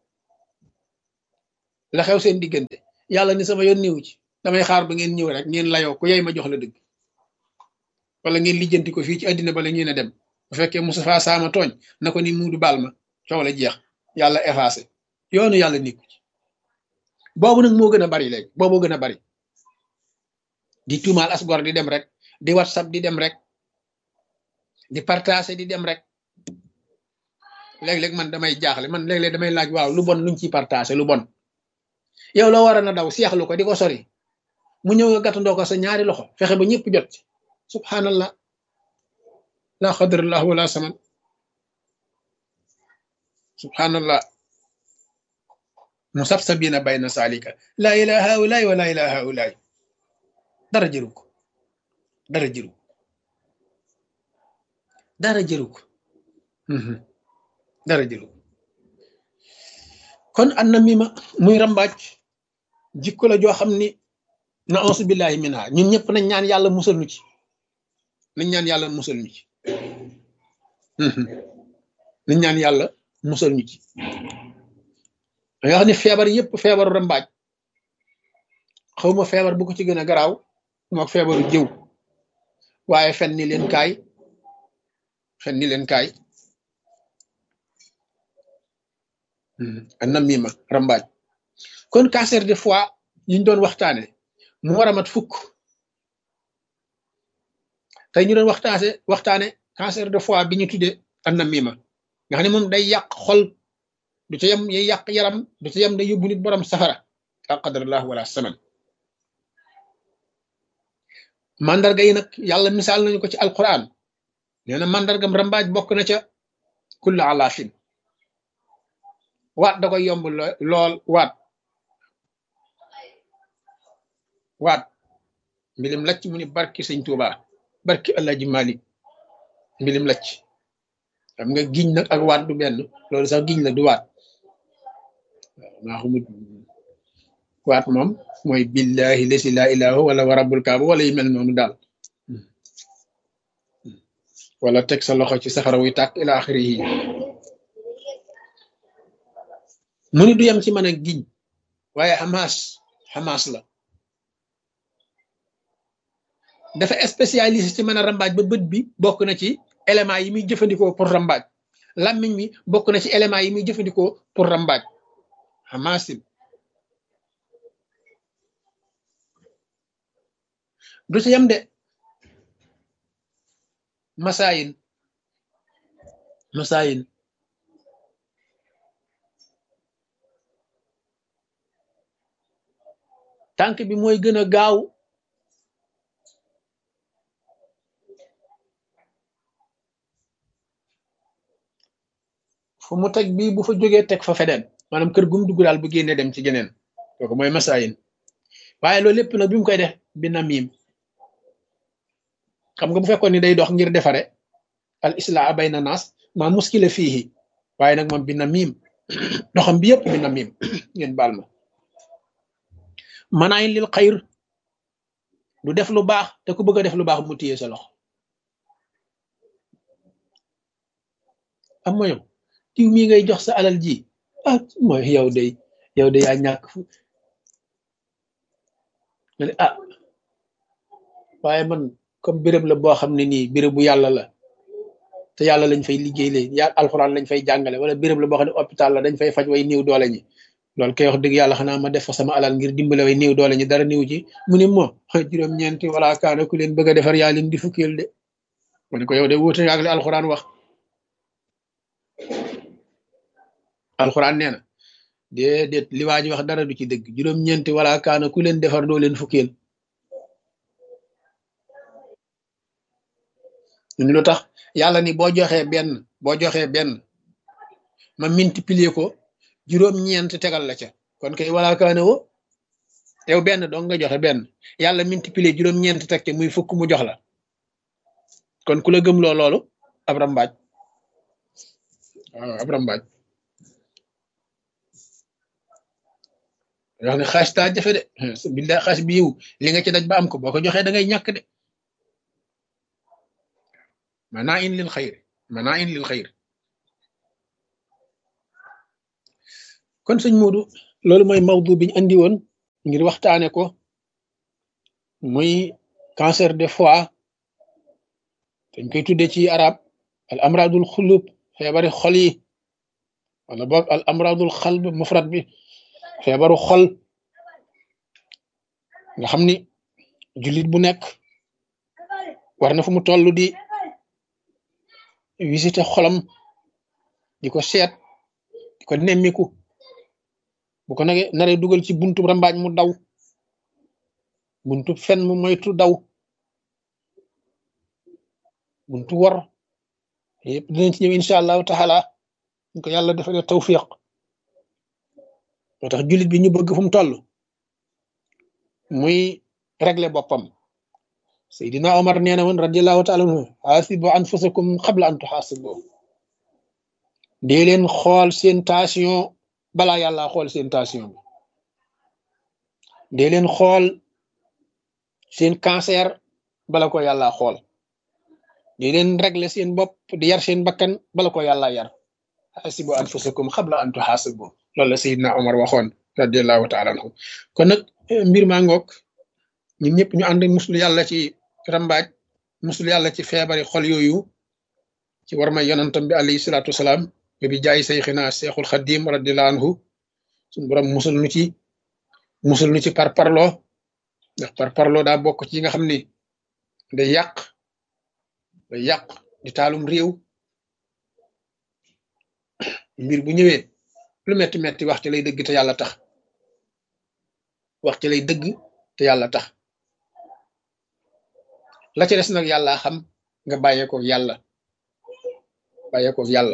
[SPEAKER 1] la xew seen diggante yàlla ni sama yoon néew ci damay xaar ba ngeen ñëw rek ngeen layoo ku yey ma jox la dëgg wala ngeen lijjanti ko fii ci àddina bala ngeen a dem bu fekkee Moustapha Saama tooñ na ko ni Muudu baal ma coow la jeex yàlla effacé yoonu yàlla nekku ci boobu nag moo gën a bari léegi booboo gën a bari di tuumaal asgor di dem rek di whatsapp di dem rek di partager di dem rek léeg-léeg man damay jaaxle man léeg-léeg damay laaj waaw lu bon luñ ciy partager lu bon yow la waroon a daw seexlu ko di ko sori mu ñëw nga gàttandoo ko sa ñaari loxo fexe ba ñëpp jot ci subhanallah la xadrallah wala saman subhanallah musabsabina bayna salika la ilaha haulaay wa la ilaha haulaay dara jëru ko dara jëru ko dara jëru ko dara jëru ko kon an na mima muy rambaaj jikko la joo xam ni na auzu billahi minha ñun ñëpp nañ ñaan yàlla musal ñu ci nañ ñaan yàlla musal ñu ci nañ ñaan yàlla musal ñu ci da nga xam ne feebar yëpp feebaru rambaaj xawma feebar bu ko ci gën a garaaw mook feebaru jëw waaye fen ni leen kaay fen ni leen kaay an na mima rambaaj kon cancer de foie yiñ doon waxtaane mu war a mat fukk tey ñu doon waxtaane waxtaane cancer de foie bi ñu tuddee an na mima nga xam ne moom day yàq xol du ca yem day yàq yaram du ca yem day yóbbu nit borom safara la qadarallah wala saman mandarga yi nag yàlla misaal nañu ko ci alquran nee na mandargam rambaaj bokk na ca kulla alaafin waat da koy yomb lool waat waat mbilim lacc mu ni barki sëñ Tuuba barki Alaaji Malik mbilim lacc xam nga giñ nag ak waat du benn loolu sax giñ la du waat waaw maa xamut waat moom mooy billahi lesi la ilaha wala wa rabbul kaaba wala yu mel noonu daal wala teg sa loxo ci safara wuy tàkk ila axiri yi mu ni du yem ci mën a giñ waaye xamaas xamaas la dafa spécialiste ci mën a rambaaj ba bët bi bokk na ci éléments yi muy jëfandikoo pour rambaaj làmmiñ mi bokk na ci éléments yi muy jëfandikoo pour rambaaj xamaasin du ci yem de masaayin masaayin tànk bi mooy gën a gaaw fu mu teg bii bu fa jógee teg fa feneen maanaam kër gum dugg daal bu génnee dem ci geneen kooku mooy masaayin waaye loolu lépp nag bi mu koy def bi na miim xam nga bu fekkoon ni day dox ngir defare al islaa bayna naas maa muskila fiihi waaye nag moom bi na miim doxam bi yëpp bi na miim ngeen baal ma manaayin lil xayr du def lu baax te ku bëgg a def lu baax mu téye sa loxo am ma yow tiw mii ngay jox sa alal ji ah mooy yow day yow day yaa ñàkk fu nga ne ah waaye man comme béréb la boo xam ne nii béréb bu yàlla la te yàlla lañ fay liggéey leen ya alxuraan lañ fay jàngale wala béréb la boo xam ne hôpital la dañ fay faj way néew doole ñi loolu kay wax dëgg yàlla xanaa ma def fa sama alal ngir dimbale way néew doole ñi dara néew ci mu ne moo juróom-ñeenti wala kaana ku leen bëgg a defar yaa leen di fukkeel de ma ne ko yow de wuute ak li alxuraan wax alxuraan nee na déedéet li waa ji wax dara du ci dëgg juróom-ñeenti wala kaana ku leen defar doo leen fukkeel ñu lu tax yàlla ni boo joxee benn boo joxee benn ma multiplier ko juróom-ñeent tegal la ca kon kay wala kaana wo yow benn dong nga joxe benn yàlla multiplier juróom-ñeent teg te muy fukk mu jox la kon ku la gëm loo loolu ab rambaaj waaw ab rambaaj wax ne xaas taa jafe de billahi xaas bi yiw li nga ci daj ba am ko boo ko joxee da ngay ñàkk de maanaa in lil xayri mana'in lil xayr. kon sëñ Modou loolu mooy mawdu biñ andi woon ngir waxtaane ko muy cancer de foie dañ koy tudde ci arab al amradul xulub feebari xol yi wala boog al amradul xalb mufrad bi feebaru xol nga xam ni jullit bu nekk war na fu mu toll di visiter xolam di ko seet di ko nemmiku bu ko nage naree dugal ci buntu rambaaj mu daw buntu fen mu moytu daw buntu wor yëpp dinañ ci ñëw incha allahu taala ñu ko yàlla defalee tawfiq moo tax jullit bi ñu bëgg fu mu toll muy régler boppam Seydina Omar nee na woon radiallahu taala anhu xaasibu anfusakum qabla an tuxaasibu dee leen xool seen tension balaa yàlla xool seen tension bi dee leen xool seen cancer bala ko yàlla xool dee leen régler seen bopp di yar seen bakkan bala ko yàlla yar xaasibu anfusakum qabla an tuxaasibu loolu la Seydina Omar waxoon radiallahu taala anhu kon nag mbir maa ngoog ñun ñëpp ñu ànd muslu yàlla ci rambaaj muslu yàlla ci feebari xol yooyu ci war may yonantam bi alayhi salaatu wasalaam bi jaay sayxina seexul xadim radiallahu anhu suñu borom musul nu ci musul nu ci par parloo ndax par parloo daa bokk ci nga xam ni day yàq day yàq di taalum réew mbir bu ñëwee lu metti metti wax ci lay dëgg te yàlla tax wax ci lay dëgg te yàlla tax la ci des nag yàlla xam nga bàyyeekoo yàlla bàyyeekoo yàlla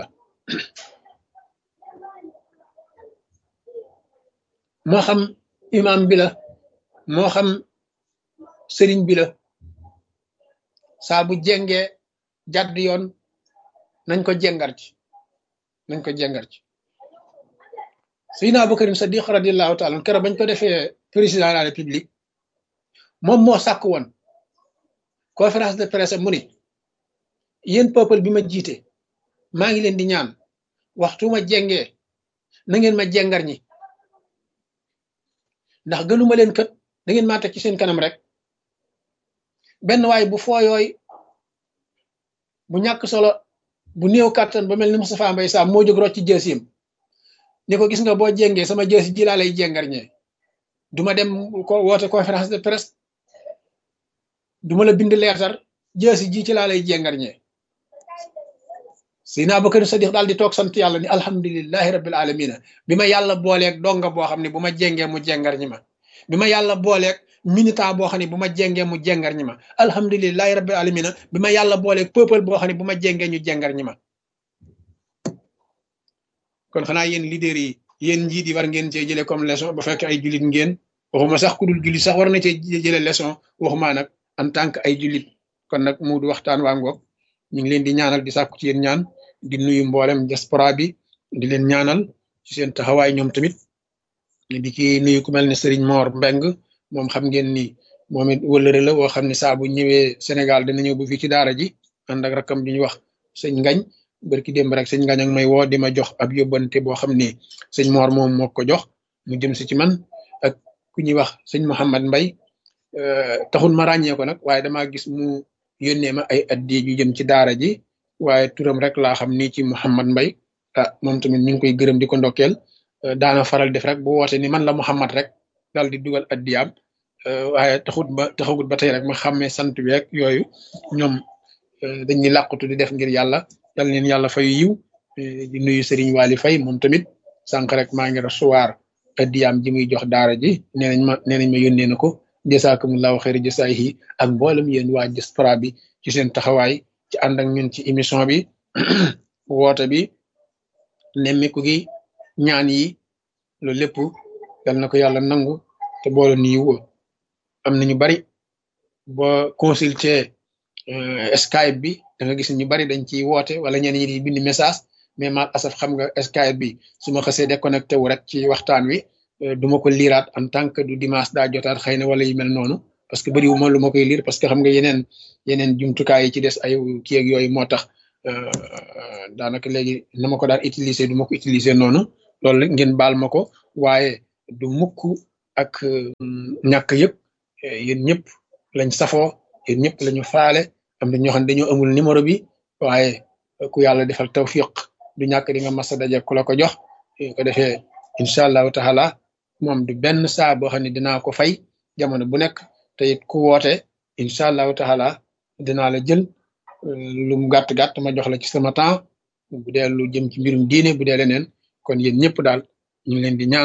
[SPEAKER 1] moo xam imam bi la moo xam sëriñ bi la saa bu jengee jàdd yoon nañ ko jengar ci nañ ko jengar ci Seydina Abubakar Sadiq radiyallahu taala keroog bañ ko defee président de la république moom moo sàkk woon conférence de presse mu ni yéen peuple bi ma jiite maa ngi leen di ñaan waxtu ma jengee na ngeen ma jengar ñi ndax gënuma leen kët da ngeen maa teg ci seen kanam rek benn waay bu fooyooy bu ñàkk solo bu néew kàttan ba mel ni Moustapha Mbaye Sam moo jóg rocc ci jësiyam ni ko gis nga boo jengee sama jësi ji laa lay jengar ñee duma dem ko woote conférence de presse duma la bind leetar jësi ji ci laa lay jengar ñee Seydina Abubakar Sadiq daal di toog sant yàlla ni alhamdulillahi rabbil alamina bi ma yàlla booleeg donga boo xam ne bu ma jengee mu jengar ñi ma bi ma yàlla booleeg militant boo xam ne bu ma jengee mu jengar ñi ma alhamdulillahi rabbil alamina bi ma yàlla booleeg peuple boo xam ne bu ma jengee ñu jengar ñi ma kon xanaa yéen leader yi yéen njiit yi war ngeen cee jëlee comme leçon ba fekk ay jullit ngeen waxuma sax ku dul jullit sax war na cee jëlee leçon waxuma nag en tant que ay jullit kon nag mu du waxtaan waa ngoog ñu ngi leen di ñaanal di sàkku ci yéen ñaan di nuyu mboolem diaspora bi di leen ñaanal ci seen taxawaay ñoom tamit di ci nuyu ku mel ne Serigne Mor Mbeng moom xam ngeen ni moom it wëllëre la woo xam ne saa bu ñëwee Sénégal dina ñëw bu fii ci daara ji ànd ak rakam di ñu wax sëñ Ngañ barki démb rek sëñ Ngañ ak may woo di ma jox ab yóbbante boo xam ne sëñ Mor moom moo ko jox mu jëm si ci man ak ku ñuy wax sëñ Mouhamad Mbay taxul ma ràññee ko nag waaye damaa gis mu yónnee ma ay addi yu jëm ci daara ji waaye turam rek laa xam ni ci Mouhamad Mbay ah moom tamit ñu ngi koy gërëm di ko ndokkeel daana faral def rek bu woote ni man la Mouhamad rek daal di dugal addiyaam waaye taxut ba taxagut ba tey rek ma xàmmee sant bi rek yooyu ñoom dañuy làqutu di def ngir yàlla yal leen yàlla fay yiw di nuyu Serigne Waly Faye moom tamit sànq rek maa ngi recevoir addiyaam ji muy jox daara ji nee nañ ma nee nañ ma yónnee na ko jasaakumullahu xayra jasaayihi ak mboolem yéen waa diaspora bi ci seen taxawaay ci ànd ak ñun ci émission bi woote bi nemmiku gi ñaan yi loolu lépp yal na ko yàlla nangu te boole ni yiw am na ñu bari boo consulter Skype bi da nga gis ñu bari dañ ciy woote wala ñenn ñi di bind message mais mal asaf xam nga Skype bi su ma xasee déconnecté wu rek ci waxtaan wi duma ko liiraat en tant que du dimanche daa jotaat xëy na wala yu mel noonu parce que bëriwuma lu ma koy liir parce que xam nga yeneen yeneen jumtukaay yi ci des ay kii ak yooyu moo tax daanaka léegi na ma ko daan utiliser du ma ko utiliser noonu loolu rek ngeen baal ma ko waaye du mukk ak ñàkk yëpp yéen ñëpp lañ safoo yéen ñëpp lañu faale am na ñoo xam ne dañoo amul numéro bi waaye ku yàlla defal tawfiq du ñàkk di nga mas a daje ku la ko jox ko defee incha allahu taala moom du benn saa boo xam ne dinaa ko fay jamono bu nekk te it ku woote incha allahu taala dinaa la jël lu mu gàtt gàtt ma jox la ci sama temps bu dee lu jëm ci mbirum diine bu dee leneen kon yéen ñëpp daal ñu ngi leen di ñaan